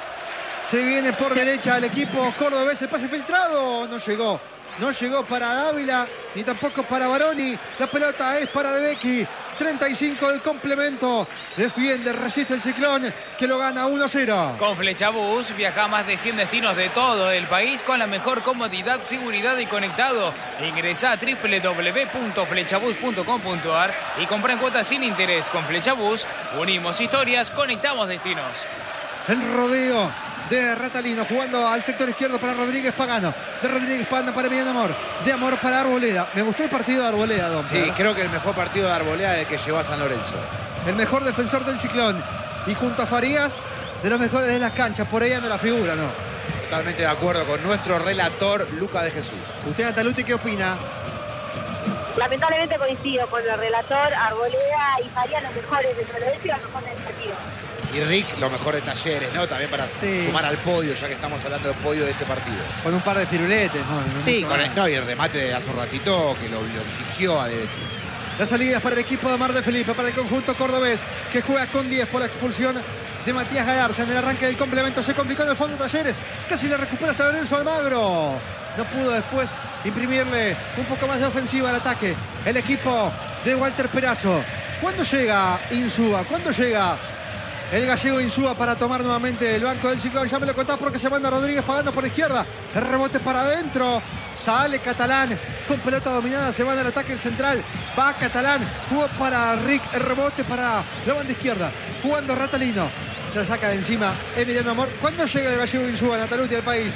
Speaker 2: Se viene por derecha el equipo cordobés. El pase filtrado no llegó. No llegó para Dávila, ni tampoco para Baroni. La pelota es para De Becchi. treinta y cinco del complemento. Defiende, resiste el Ciclón, que lo gana uno a cero.
Speaker 5: Con Flechabús viaja a más de cien destinos de todo el país con la mejor comodidad, seguridad y conectado. Ingresa a doble u doble u doble u punto flechabús punto com punto a r y compra en cuotas sin interés. Con Flechabús unimos historias, conectamos destinos.
Speaker 2: El rodeo de Ratalino jugando al sector izquierdo para Rodríguez Pagano. De Rodríguez Pagano para Emiliano Amor. De Amor para Arboleda. Me gustó el partido de Arboleda, Don
Speaker 1: Sí,
Speaker 2: Pedro.
Speaker 1: creo que el mejor partido de Arboleda desde que llegó a San Lorenzo.
Speaker 2: El mejor defensor del Ciclón. Y junto a Farías, de los mejores de las canchas. Por ahí anda la figura, ¿no?
Speaker 1: Totalmente de acuerdo con nuestro relator, Luca de Jesús.
Speaker 2: Usted, Nataluti, ¿qué opina?
Speaker 3: Lamentablemente coincido con el relator, Arboleda y Farías los mejores de San Lorenzo y los mejores del partido.
Speaker 1: Y Rick, lo mejor de Talleres, ¿no? También para
Speaker 2: Sí.
Speaker 1: sumar al podio, ya que estamos hablando del podio de este partido.
Speaker 2: Con un par de firuletes, ¿no? No
Speaker 1: Sí,
Speaker 2: mucho
Speaker 1: con
Speaker 2: más.
Speaker 1: el, no, y el remate de hace un ratito que lo, lo exigió a De Becchi.
Speaker 2: Las salidas para el equipo de Mar de Felipe, para el conjunto cordobés, que juega con diez por la expulsión de Matías Galarza. En el arranque del complemento se complicó en el fondo Talleres. Casi le recupera San Lorenzo Almagro. No pudo después imprimirle un poco más de ofensiva al ataque. El equipo de Walter Perazo. ¿Cuándo llega Insúa? ¿Cuándo llega el gallego Insúa para tomar nuevamente el banco del Ciclón? Ya me lo contás porque se manda Rodríguez Pagano por izquierda. El rebote para adentro. Sale Catalán con pelota dominada. Se va al ataque central. Va Catalán. Jugó para Rick. El rebote para la banda izquierda. Jugando Ratalino. Se la saca de encima Emiliano Amor. ¿Cuándo llega el gallego Insúa, Nataluti, al país?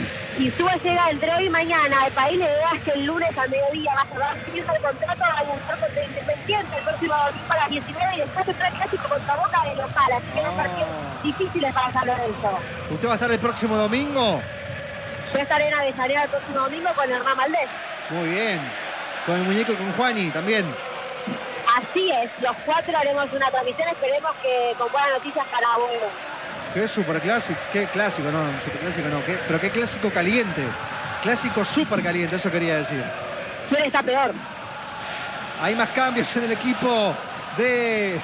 Speaker 3: Y Insúa llega entre hoy y mañana. El país le da que el lunes al mediodía va a cerrar firma el contrato, va a buscar contra Independiente el próximo domingo a las diecinueve y después tendrá el clásico contra Boca de local. Así que son partidos difíciles para San Lorenzo.
Speaker 2: ¿Usted va a estar el próximo domingo?
Speaker 3: Yo estaré en Avellaneda el próximo domingo con Hernán Valdés.
Speaker 2: Muy bien. Con el muñeco y con Juani también.
Speaker 3: Así es, los cuatro haremos una transmisión. Esperemos que con buenas noticias para vos.
Speaker 2: Qué superclásico, qué clásico, no, superclásico no, qué, pero qué clásico caliente. Clásico súper caliente, eso quería decir.
Speaker 3: ¿Quién está peor?
Speaker 2: Hay más cambios en el equipo de...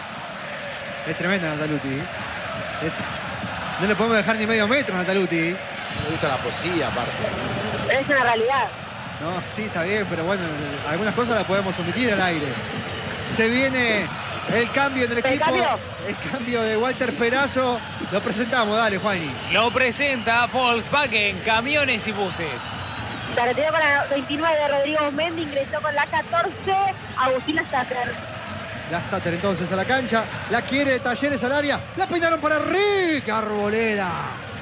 Speaker 2: Es tremenda Nataluti. Es... No le podemos dejar ni medio metro a Nataluti.
Speaker 1: Me gusta la poesía, aparte.
Speaker 3: Pero es una realidad.
Speaker 2: No, sí, está bien, pero bueno, algunas cosas las podemos omitir al aire. Se viene el cambio en el
Speaker 3: ¿El
Speaker 2: equipo.
Speaker 3: cambio?
Speaker 2: El cambio de Walter Perazo. Lo presentamos, dale, Juani.
Speaker 5: Lo presenta Volkswagen, camiones y buses.
Speaker 3: Se retiró con la veintinueve Rodrigo Mendy, ingresó con la catorce Agustín Lastater.
Speaker 2: Lastater entonces a la cancha. La quiere de Talleres al área. La peinaron para Rick. Arboleda.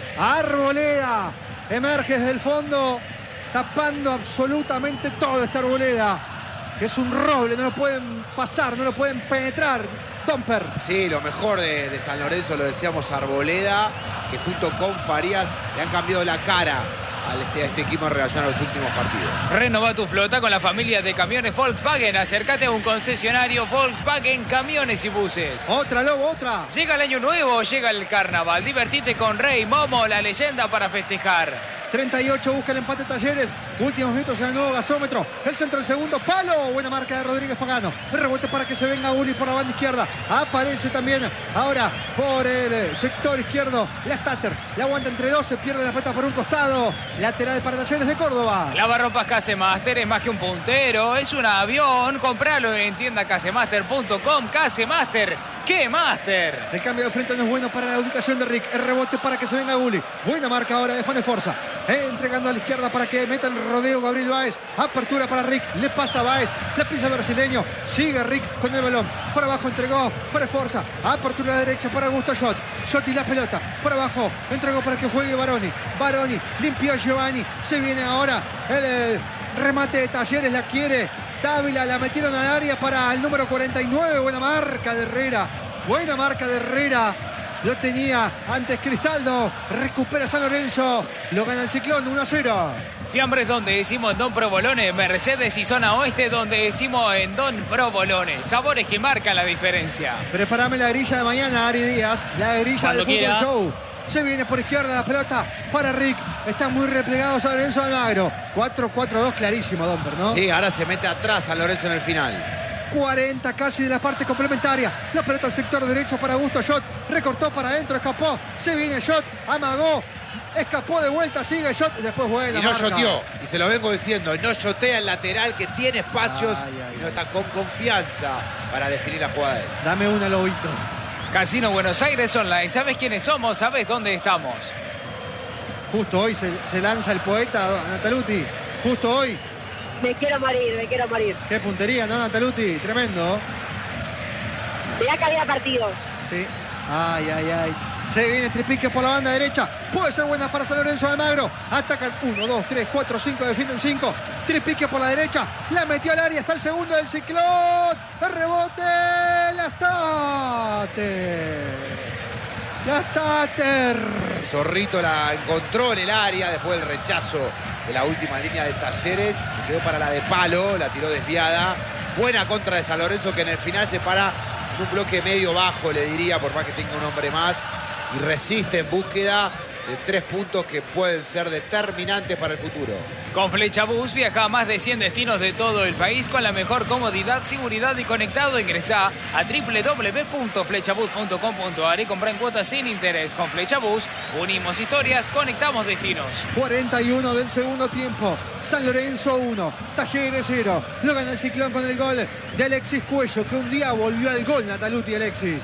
Speaker 2: Arboleda. Emerge desde el fondo. Tapando absolutamente todo esta Arboleda. Que es un roble. No lo pueden pasar. No lo pueden penetrar. Tomper.
Speaker 1: Sí, lo mejor de, de San Lorenzo, lo decíamos, Arboleda, que junto con Farías le han cambiado la cara a este, a este equipo en relación a los últimos partidos.
Speaker 5: Renova tu flota con la familia de camiones Volkswagen. Acércate a un concesionario Volkswagen, camiones y buses.
Speaker 2: Otra, Lobo, otra.
Speaker 5: Llega el año nuevo, llega el carnaval. Divertite con Rey Momo, la leyenda para festejar.
Speaker 2: treinta y ocho busca el empate Talleres. Últimos minutos en el nuevo gasómetro. El centro, el segundo palo. Buena marca de Rodríguez Pagano. El rebote para que se venga Uli por la banda izquierda. Aparece también ahora por el sector izquierdo Lastater. La aguanta entre dos. Se pierde la pelota por un costado. Lateral para Talleres de Córdoba.
Speaker 5: Lavarropas Casemaster es más que un puntero, es un avión. Compralo en tienda casemaster punto com. Casemaster, ¡qué master!
Speaker 2: El cambio de frente no es bueno para la ubicación de Rick. El rebote para que se venga Uli. Buena marca ahora de Juan Esforza. Entregando a la izquierda para que meta el rodeo Gabriel Báez. Apertura para Rick. Le pasa a Báez. La pisa brasileño. Sigue Rick con el balón. Por abajo entregó para Esforza. Apertura a la derecha para Augusto Schott. Schott y la pelota. Por abajo entregó para que juegue Baroni. Baroni limpió a Giovanni. Se viene ahora el... Eh, Remate de Talleres, la quiere Dávila, la metieron al área para el número cuarenta y nueve. Buena marca de Herrera. Buena marca de Herrera. Lo tenía antes Cristaldo. Recupera San Lorenzo. Lo gana el Ciclón uno a cero.
Speaker 5: Fiambres donde decimos en Don Provolone, Mercedes y zona oeste donde decimos en Don Provolone. Sabores que marcan la diferencia.
Speaker 2: Prepárame la grilla de mañana, Ari Díaz. La grilla
Speaker 4: Cuando
Speaker 2: del
Speaker 4: quiera.
Speaker 2: Fútbol Show. Se viene por izquierda la pelota para Rick. Está muy replegado San Lorenzo Almagro. cuatro cuatro dos, clarísimo, Domper, ¿no?
Speaker 1: Sí, ahora se mete atrás San Lorenzo en el final.
Speaker 2: cuarenta casi de la parte complementaria. La pelota al sector derecho para Augusto Shot. Recortó para adentro, escapó. Se viene Shot, amagó. Escapó de vuelta, sigue Shot. Después buena
Speaker 1: Y no
Speaker 2: marca.
Speaker 1: shoteó. Y se lo vengo diciendo. No shotea el lateral que tiene espacios
Speaker 2: Ay, ay,
Speaker 1: y no está con confianza para definir la jugada de él.
Speaker 2: Dame una, Lobito.
Speaker 5: Casino Buenos Aires Online. ¿Sabes quiénes somos? ¿Sabes dónde estamos?
Speaker 2: Justo hoy se, se lanza el poeta Nataluti. Justo hoy.
Speaker 3: Me quiero morir, me quiero morir.
Speaker 2: Qué puntería, ¿no, Nataluti? Tremendo.
Speaker 3: Mirá que había partido.
Speaker 2: Sí. Ay, ay, ay. Se viene Tripique por la banda derecha. Puede ser buena para San Lorenzo de Almagro. Atacan uno, dos, tres, cuatro, cinco. Defienden cinco. Tripique por la derecha. La metió al área. Está el segundo del Ciclón. El rebote. La Stater. La Stater.
Speaker 1: Zorrito la encontró en el área después del rechazo de la última línea de Talleres. Quedó para la de palo. La tiró desviada. Buena contra de San Lorenzo que en el final se para en un bloque medio bajo, le diría, por más que tenga un hombre más. Y resiste en búsqueda de tres puntos que pueden ser determinantes para el futuro.
Speaker 5: Con Flechabús viaja a más de cien destinos de todo el país con la mejor comodidad, seguridad y conectado. Ingresá a doble u doble u doble u punto flechabús punto com punto a r y compra en cuotas sin interés. Con Flechabús unimos historias, conectamos destinos.
Speaker 2: cuarenta y uno del segundo tiempo. San Lorenzo uno. Talleres cero. Lo gana el Ciclón con el gol de Alexis Cuello, que un día volvió al gol, Nataluti Alexis.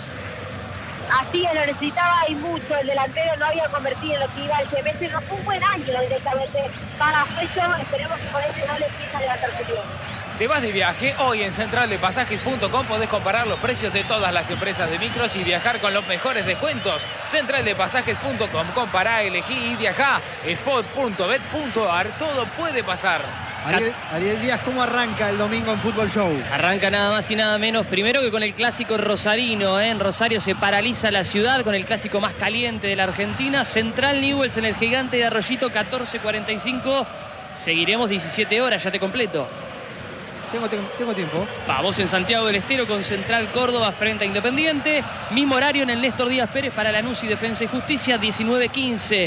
Speaker 3: Así que lo necesitaba y mucho. El delantero no había convertido en lo que iba al semestre. No fue un buen año directamente para Cuello. Esperemos que con este no le empiece a levantar su nivel.
Speaker 5: ¿Te vas de viaje? Hoy en central de pasajes punto com podés comparar los precios de todas las empresas de micros y viajar con los mejores descuentos. central de pasajes punto com. Compará, elegí y viajá. spot punto bet punto a r. Todo puede pasar.
Speaker 2: Ariel, Ariel Díaz, ¿cómo arranca el domingo en Fútbol Show?
Speaker 4: Arranca nada más y nada menos, primero que con el clásico rosarino, ¿eh? En Rosario se paraliza la ciudad con el clásico más caliente de la Argentina. Central Newell's en el Gigante de Arroyito, catorce cuarenta y cinco. Seguiremos diecisiete horas, ya te completo.
Speaker 2: Tengo, tengo, tengo tiempo.
Speaker 4: Vamos en Santiago del Estero con Central Córdoba frente a Independiente. Mismo horario en el Néstor Díaz Pérez para Lanús y Defensa y Justicia, diecinueve quince.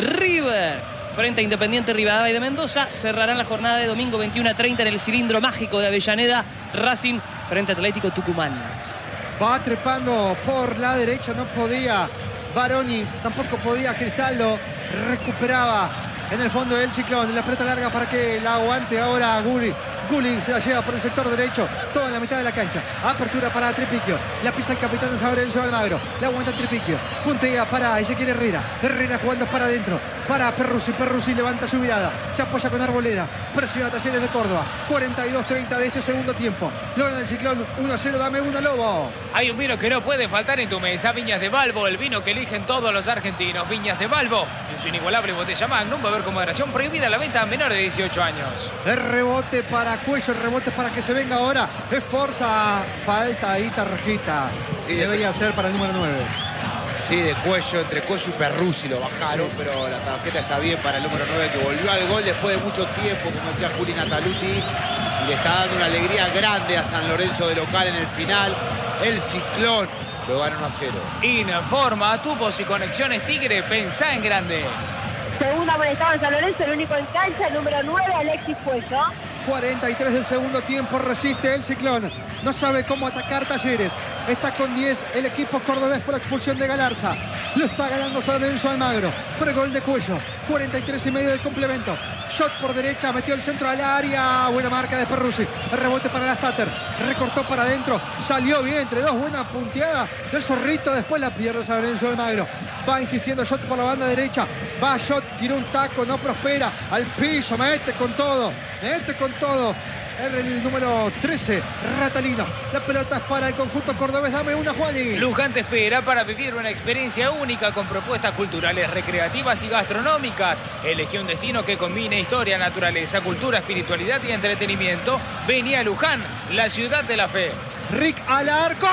Speaker 4: River frente a Independiente Rivadavia de Mendoza. Cerrarán la jornada de domingo veintiuno a treinta en el Cilindro Mágico de Avellaneda. Racing frente a Atlético Tucumán.
Speaker 2: Va trepando por la derecha, no podía Baroni, tampoco podía Cristaldo. Recuperaba en el fondo del Ciclón. La pelota larga para que la aguante ahora Gulli. Gulli se la lleva por el sector derecho, todo en la mitad de la cancha. Apertura para Tripiquio. La pisa el capitán de San Lorenzo Almagro. La aguanta Tripiquio. Puntea para Ezequiel Herrera. Herrera jugando para adentro. Para Perruzzi. Perruzzi levanta su mirada. Se apoya con Arboleda. Presiona Talleres de Córdoba. cuarenta y dos treinta de este segundo tiempo. Lo gana el Ciclón. uno a cero. Dame una, Lobo.
Speaker 5: Hay un vino que no puede faltar en tu mesa. Viñas de Balbo, el vino que eligen todos los argentinos. Viñas de Balbo, en su inigualable botella Magnum. Beber con moderación. Prohibida la venta a menores de dieciocho años.
Speaker 2: El rebote para Cuello, el rebote para que se venga ahora. Es Forza. Falta ahí tarjeta.
Speaker 1: Sí,
Speaker 2: debería ser para el número nueve.
Speaker 1: Sí, de Cuello, entre Cuello y Perruzzi lo bajaron, pero la tarjeta está bien para el número nueve que volvió al gol después de mucho tiempo, como decía Juli Nataluti, y le está dando una alegría grande a San Lorenzo de local en el final. El Ciclón lo gana uno a cero.
Speaker 5: Informa, tubos y conexiones Tigre, pensá en grande.
Speaker 3: Segunda amonestado en San Lorenzo, el único en cancha, el número nueve, Alexis Cuello.
Speaker 2: cuarenta y tres del segundo tiempo, resiste el Ciclón. No sabe cómo atacar Talleres. Está con diez el equipo cordobés por la expulsión de Galarza. Lo está ganando San Lorenzo Almagro por el gol de Cuello. cuarenta y tres y medio del complemento. Shot por derecha, metió el centro al área. Buena marca de Perruzzi. El rebote para la Stater. Recortó para adentro. Salió bien entre dos. Buena punteada del Zorrito. Después la pierde San Lorenzo Almagro. Va insistiendo Shot por la banda derecha. Va Shot, tiró un taco, no prospera. Al piso, mete con todo. Mete con todo. el número trece, Ratalino. La pelota es para el conjunto cordobés. Dame una, Juani.
Speaker 5: Luján te espera para vivir una experiencia única con propuestas culturales, recreativas y gastronómicas. Elegí un destino que combine historia, naturaleza, cultura, espiritualidad y entretenimiento. Vení a Luján, la ciudad de la fe.
Speaker 2: Rick al arco.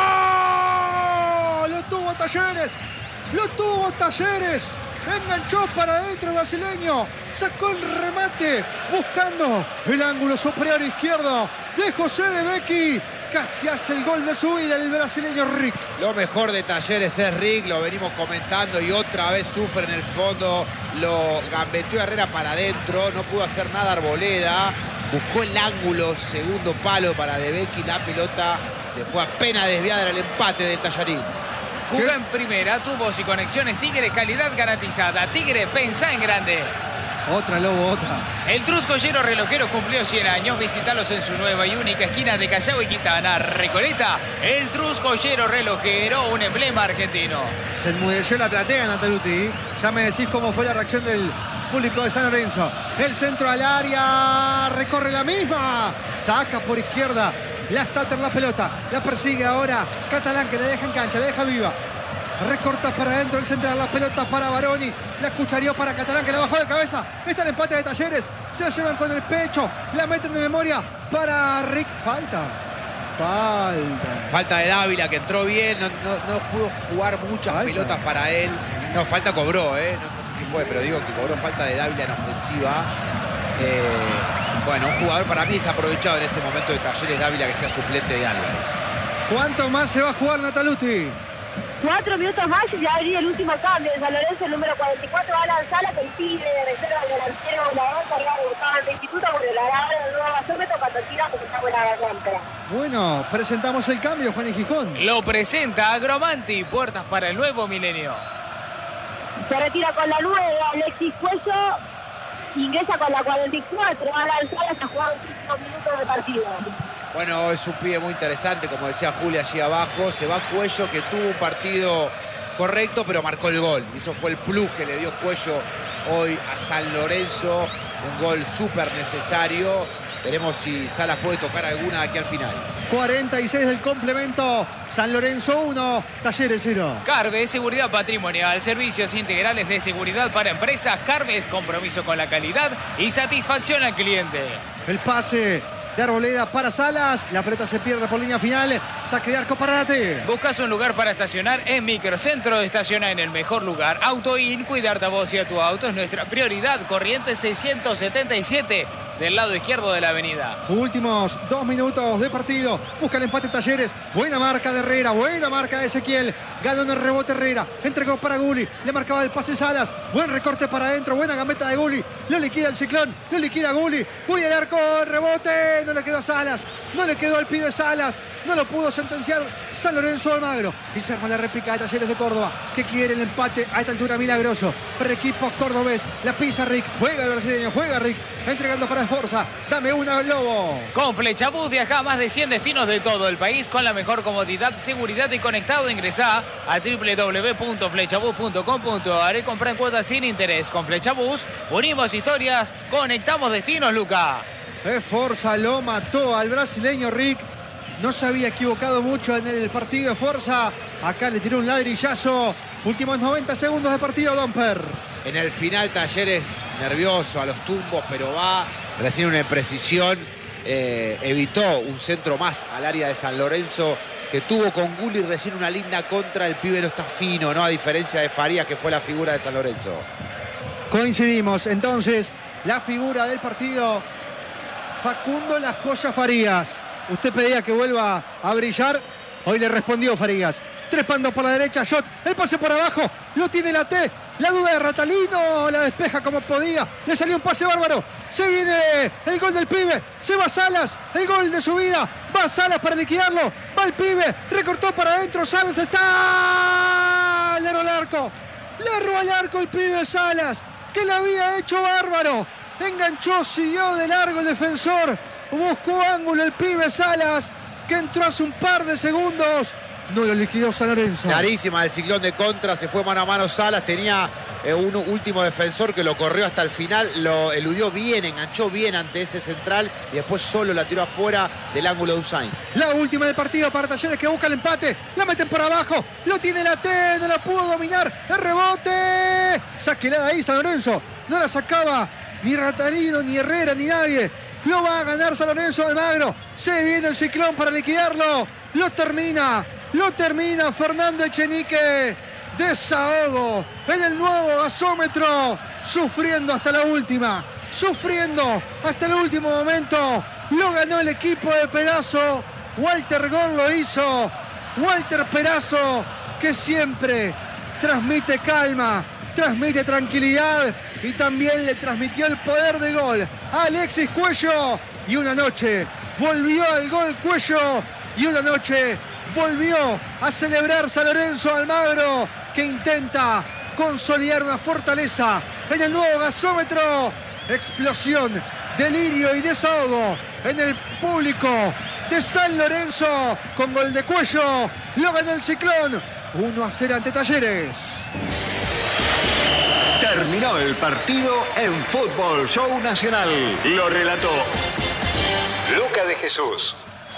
Speaker 2: Lo tuvo Talleres. Lo tuvo Talleres. Enganchó para adentro el brasileño. Sacó el remate buscando el ángulo superior izquierdo de José de Becchi. Casi hace el gol de su vida el brasileño Rick.
Speaker 1: Lo mejor de Talleres es Rick, lo venimos comentando y otra vez sufre en el fondo. Lo gambeteó Herrera para adentro, no pudo hacer nada Arboleda. Buscó el ángulo, segundo palo para De Becchi. La pelota se fue apenas desviada, era el empate del Tallarín.
Speaker 5: Jugó en primera, tubos y conexiones Tigre, calidad garantizada. Tigre, pensá en grande.
Speaker 2: Otra, Lobo, otra.
Speaker 5: El Truscollero Relojero cumplió cien años. Visítalos en su nueva y única esquina de Callao y Quintana. Recoleta, el Truscollero Relojero, un emblema argentino.
Speaker 2: Se enmudeció la platea, Nataluti. Ya me decís cómo fue la reacción del público de San Lorenzo. El centro al área, recorre la misma. Saca por izquierda. La Stater la pelota. La persigue ahora Catalán, que le deja en cancha, le deja viva. Recorta para adentro el central, la pelota para Baroni. La cucharió para Catalán, que la bajó de cabeza. Está el empate de Talleres. Se la llevan con el pecho. La meten de memoria para Rick. Falta. Falta.
Speaker 1: Falta de Dávila, que entró bien. No, no, no pudo jugar muchas falta. pelotas para él. No, falta cobró, ¿eh? No, no sé si fue, pero digo que cobró falta de Dávila en ofensiva. Eh, bueno, un jugador para mí desaprovechado en este momento de Talleres, Dávila, que sea suplente de Álvarez.
Speaker 2: ¿Cuánto más se va a jugar, Nataluti?
Speaker 3: Cuatro minutos más y ya abrí el último cambio de San Lorenzo, el número cuarenta y cuatro, Alan Sala, que pide de reserva al delantero volador, cargado de buscaba en el instituto, bueno, la grabada del nuevo basómetro cuando tira porque está buena garganta.
Speaker 2: Bueno, presentamos el cambio, Juan y Gijón.
Speaker 5: Lo presenta Agromanti, puertas para el nuevo milenio.
Speaker 3: Se retira con la nueve, Alexis Cuello, ingresa con la cuarenta y cuatro, Alan Sala, se ha jugado cinco minutos de partido.
Speaker 1: Bueno, es un pibe muy interesante, como decía Julia allí abajo. Se va Cuello, que tuvo un partido correcto, pero marcó el gol. Y eso fue el plus que le dio Cuello hoy a San Lorenzo. Un gol súper necesario. Veremos si Salas puede tocar alguna aquí al final.
Speaker 2: cuarenta y seis del complemento. San Lorenzo uno, Talleres cero.
Speaker 5: Carves, seguridad patrimonial, servicios integrales de seguridad para empresas. Carves, compromiso con la calidad y satisfacción al cliente.
Speaker 2: El pase de Arboleda para Salas. La pelota se pierde por línea final. Saque de arco para Late.
Speaker 5: Buscas un lugar para estacionar en Microcentro. Estaciona en el mejor lugar. AutoIn, cuidarte a vos y a tu auto es nuestra prioridad. Corrientes seiscientos setenta y siete. Del lado izquierdo de la avenida.
Speaker 2: Últimos dos minutos de partido. Busca el empate Talleres. Buena marca de Herrera. Buena marca de Ezequiel. Ganando el rebote Herrera. Entregó para Gulli. Le marcaba el pase Salas. Buen recorte para adentro. Buena gambeta de Gulli. Lo liquida el Ciclón. Lo liquida Gulli. Gulli al arco. Rebote. No le quedó a Salas. No le quedó al pibe Salas. No lo pudo sentenciar San Lorenzo Almagro. Y se arma la réplica de Talleres de Córdoba, que quiere el empate a esta altura milagroso. Para el equipo cordobés. La pisa Rick. Juega el brasileño. Juega Rick. Entregando para Esforza. Dame una, Lobo.
Speaker 5: Con Flechabús viaja a más de cien destinos de todo el país con la mejor comodidad, seguridad y conectado. Ingresá a doble u doble u doble u punto flechabús punto com punto a r y compra en cuotas sin interés. Con Flechabús unimos historias, conectamos destinos, Luca.
Speaker 2: Esforza lo mató al brasileño Rick. No se había equivocado mucho en el partido de Forza. Acá le tiró un ladrillazo. Últimos noventa segundos de partido, Domper.
Speaker 1: En el final Talleres nervioso a los tumbos, pero va. Recién una imprecisión. Eh, evitó un centro más al área de San Lorenzo, que tuvo con Gulli recién una linda contra. El pibe no está fino, ¿no? A diferencia de Farías, que fue la figura de San Lorenzo.
Speaker 2: Coincidimos. Entonces, la figura del partido, Facundo La Joya Farías. Usted pedía que vuelva a brillar. Hoy le respondió Farías. Trepando por la derecha, Shot. El pase por abajo. Lo tiene la T. La duda de Ratalino. La despeja como podía. Le salió un pase bárbaro. Se viene el gol del pibe. Se va Salas. El gol de su vida. Va Salas para liquidarlo. Va el pibe. Recortó para adentro. Salas está. Le erró al arco. Le erró al arco el pibe Salas, que lo había hecho bárbaro. Enganchó, siguió de largo el defensor. Buscó ángulo el pibe Salas, que entró hace un par de segundos No lo liquidó San Lorenzo.
Speaker 1: Clarísima el Ciclón de contra, se fue mano a mano Salas, tenía eh, un último defensor que lo corrió hasta el final, lo eludió bien, enganchó bien ante ese central y después solo la tiró afuera del ángulo de Usain.
Speaker 2: La última del partido para Talleres, que busca el empate. La meten por abajo. Lo tiene la T. No la pudo dominar. El rebote. Sáquela de ahí San Lorenzo. No la sacaba ni Ratarino, ni Herrera, ni nadie. Lo va a ganar San Lorenzo Almagro. Se viene el Ciclón para liquidarlo. Lo termina. Lo termina Fernando Echenique. Desahogo en el nuevo gasómetro. Sufriendo hasta la última. Sufriendo hasta el último momento. Lo ganó el equipo de Perazo. Walter Gol lo hizo. Walter Perazo, que siempre transmite calma, transmite tranquilidad y también le transmitió el poder de gol a Alexis Cuello. Y una noche volvió al gol Cuello. Y una noche volvió a celebrar San Lorenzo Almagro, que intenta consolidar una fortaleza en el nuevo gasómetro. Explosión, delirio y desahogo en el público de San Lorenzo con gol de Cuello. Lo ganó el Ciclón uno a cero ante Talleres.
Speaker 6: Terminó el partido en Fútbol Show Nacional. Lo relató Luca de Jesús.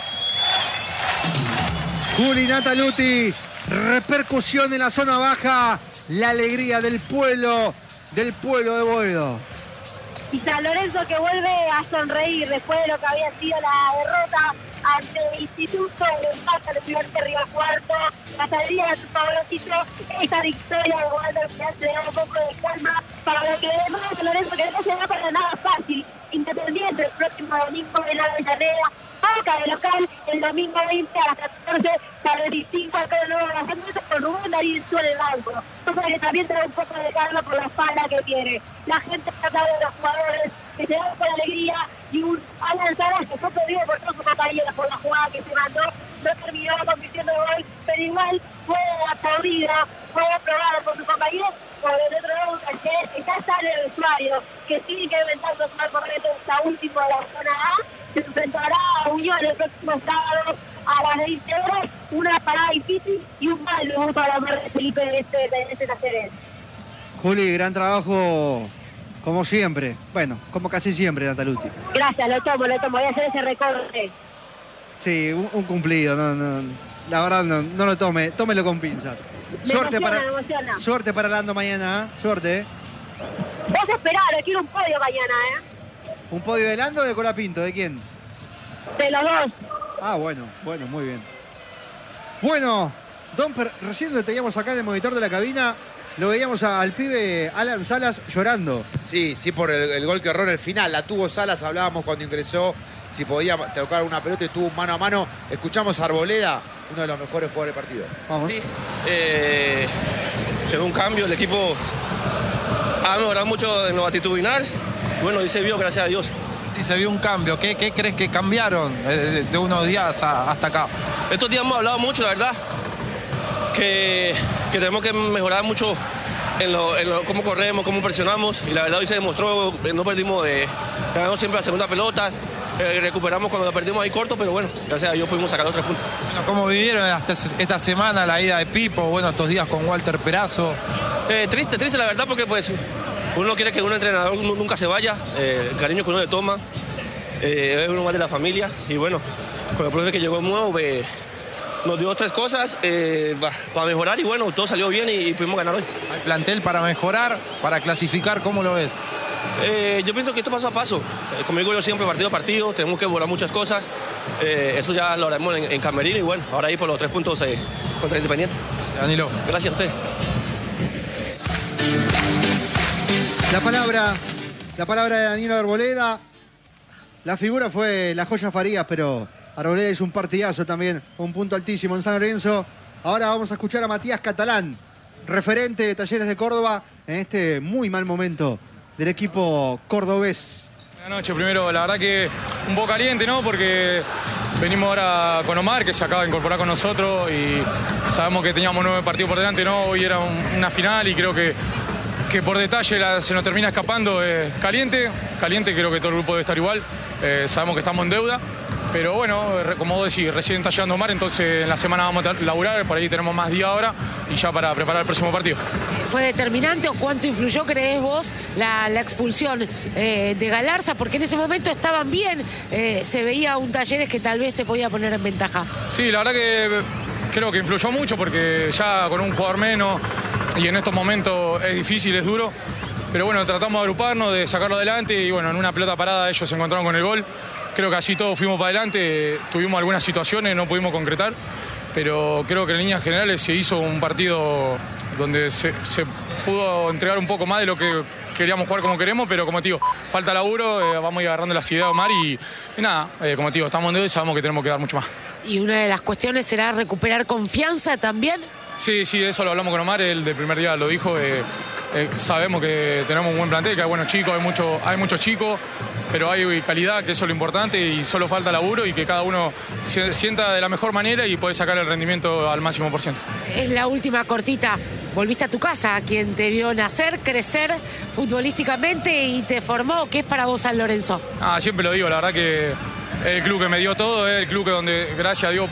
Speaker 2: Juli Nataluti, repercusión en la zona baja, la alegría del pueblo, del pueblo de Boedo.
Speaker 3: Y San Lorenzo que vuelve a sonreír después de lo que había sido la derrota ante el Instituto, el empate al primer Río Cuarto, la salida de su favorito, esta victoria de Walter que hace un poco de calma para lo que demás San Lorenzo, que no se da para nada fácil. Independiente el próximo domingo en la Avellaneda, Boca de local el domingo veinte a las catorce, para el veinticinco acá de nuevo San Lorenzo con Rubén Darío en el banco. Cosa que también trae un poco de calma por la espalda que tiene. La gente está de los jugadores que se dan con alegría y un Alan Salas que fue perdido por todos sus compañeros por la jugada que se mandó, no terminó convirtiendo gol, pero igual fue aplaudida, fue aprobada por sus compañeros. Por el otro lado, Talleres que ya sale del vestuario, que sigue inventando su marco reto, está último de la zona A, se enfrentará a Unión el próximo sábado a las veinte horas, una parada difícil y un mal debut para Mar Felipe de este, de este Talleres.
Speaker 2: Juli, gran trabajo como siempre, bueno, como casi siempre, Nataluti.
Speaker 3: Gracias, lo tomo, lo tomo, voy a hacer ese recorte.
Speaker 2: Sí, un, un cumplido, no, no, la verdad no, no lo tome, tómelo con pinzas.
Speaker 3: Me
Speaker 2: Suerte
Speaker 3: emociona,
Speaker 2: para,
Speaker 3: me emociona.
Speaker 2: suerte para Lando mañana, ¿eh? Suerte. ¿eh?
Speaker 3: Vos esperá, quiero un podio mañana, ¿eh?
Speaker 2: ¿Un podio de Lando o de Colapinto? ¿De quién?
Speaker 3: De los dos.
Speaker 2: Ah, bueno, bueno, muy bien. Bueno, Don Per, recién lo teníamos acá en el monitor de la cabina, lo veíamos a, al pibe Alan Salas llorando.
Speaker 1: Sí, sí, por el, el gol que erró en el final. La tuvo Salas, hablábamos cuando ingresó, si podía tocar una pelota y tuvo un mano a mano. Escuchamos a Arboleda, uno de los mejores jugadores del partido.
Speaker 2: Vamos.
Speaker 7: Sí, eh, se ve un cambio, el equipo ha mejorado mucho en lo actitudinal. Bueno, y se vio, gracias a Dios.
Speaker 8: Sí, se vio un cambio. ¿Qué, qué crees que cambiaron de, de unos días a, hasta acá?
Speaker 7: Estos días hemos hablado mucho, la verdad, que, que tenemos que mejorar mucho en, lo, en lo, cómo corremos, cómo presionamos. Y la verdad hoy se demostró, no perdimos de... Ganamos siempre la segunda pelota, eh, recuperamos cuando la perdimos ahí corto, pero bueno, gracias a Dios pudimos sacar los tres puntos.
Speaker 8: Bueno, ¿cómo vivieron hasta esta semana la ida de Pipo? Bueno, estos días con Walter Perazo.
Speaker 7: Eh, triste, triste la verdad, porque pues uno quiere que un entrenador nunca se vaya, eh, el cariño que uno le toma, eh, es uno más de la familia y bueno, con el profe que llegó nuevo, eh, nos dio tres cosas eh, para mejorar y bueno, todo salió bien y, y pudimos ganar hoy.
Speaker 8: ¿Hay plantel para mejorar, para clasificar? ¿Cómo lo ves?
Speaker 7: Eh, yo pienso que esto paso a paso, eh, como digo yo siempre, partido a partido, tenemos que mejorar muchas cosas, eh, eso ya lo haremos en, en Camerino y bueno, ahora ahí por los tres puntos eh, contra Independiente.
Speaker 8: Danilo.
Speaker 7: Gracias a usted.
Speaker 2: La palabra, la palabra de Danilo Arboleda. La figura fue la joya Farías, pero Arboleda hizo un partidazo también, un punto altísimo en San Lorenzo. Ahora vamos a escuchar a Matías Catalán, referente de Talleres de Córdoba, en este muy mal momento del equipo cordobés.
Speaker 9: Buenas noches, primero, la verdad que un poco caliente, ¿no? Porque venimos ahora con Omar, que se acaba de incorporar con nosotros y sabemos que teníamos nueve partidos por delante, ¿no? Hoy era un, una final y creo que, que por detalle la, se nos termina escapando. Eh, caliente, caliente, creo que todo el grupo debe estar igual. Eh, sabemos que estamos en deuda, Pero bueno, re- como vos decís, recién está llegando Omar, entonces en la semana vamos a laburar, por ahí tenemos más día ahora y ya para preparar el próximo partido.
Speaker 10: ¿Fue determinante o cuánto influyó, crees vos, la, la expulsión eh, de Galarza? Porque en ese momento estaban bien, eh, se veía un Talleres que tal vez se podía poner en ventaja.
Speaker 9: Sí, la verdad que creo que influyó mucho porque ya con un jugador menos y en estos momentos es difícil, es duro. Pero bueno, tratamos de agruparnos, de sacarlo adelante y bueno, en una pelota parada ellos se encontraron con el gol. Creo que así todos fuimos para adelante, tuvimos algunas situaciones, no pudimos concretar, pero creo que en líneas generales se hizo un partido donde se, se pudo entregar un poco más de lo que queríamos jugar como queremos, pero como te digo, falta laburo, eh, vamos a ir agarrando las ideas de Omar y, y nada, eh, como te digo, estamos en deuda y sabemos que tenemos que dar mucho más.
Speaker 10: ¿Y una de las cuestiones será recuperar confianza también?
Speaker 9: Sí, sí, eso lo hablamos con Omar, él del primer día lo dijo. Eh, eh, sabemos que tenemos un buen plantel, que hay buenos chicos, hay, mucho, hay muchos chicos, pero hay calidad, que eso es lo importante, y solo falta laburo y que cada uno se sienta de la mejor manera y puede sacar el rendimiento al máximo por ciento.
Speaker 10: Es la última cortita. Volviste a tu casa, quien te vio nacer, crecer futbolísticamente y te formó. ¿Qué es para vos San Lorenzo?
Speaker 9: Ah, siempre lo digo, la verdad que es el club que me dio todo, es el club que donde, gracias a Dios,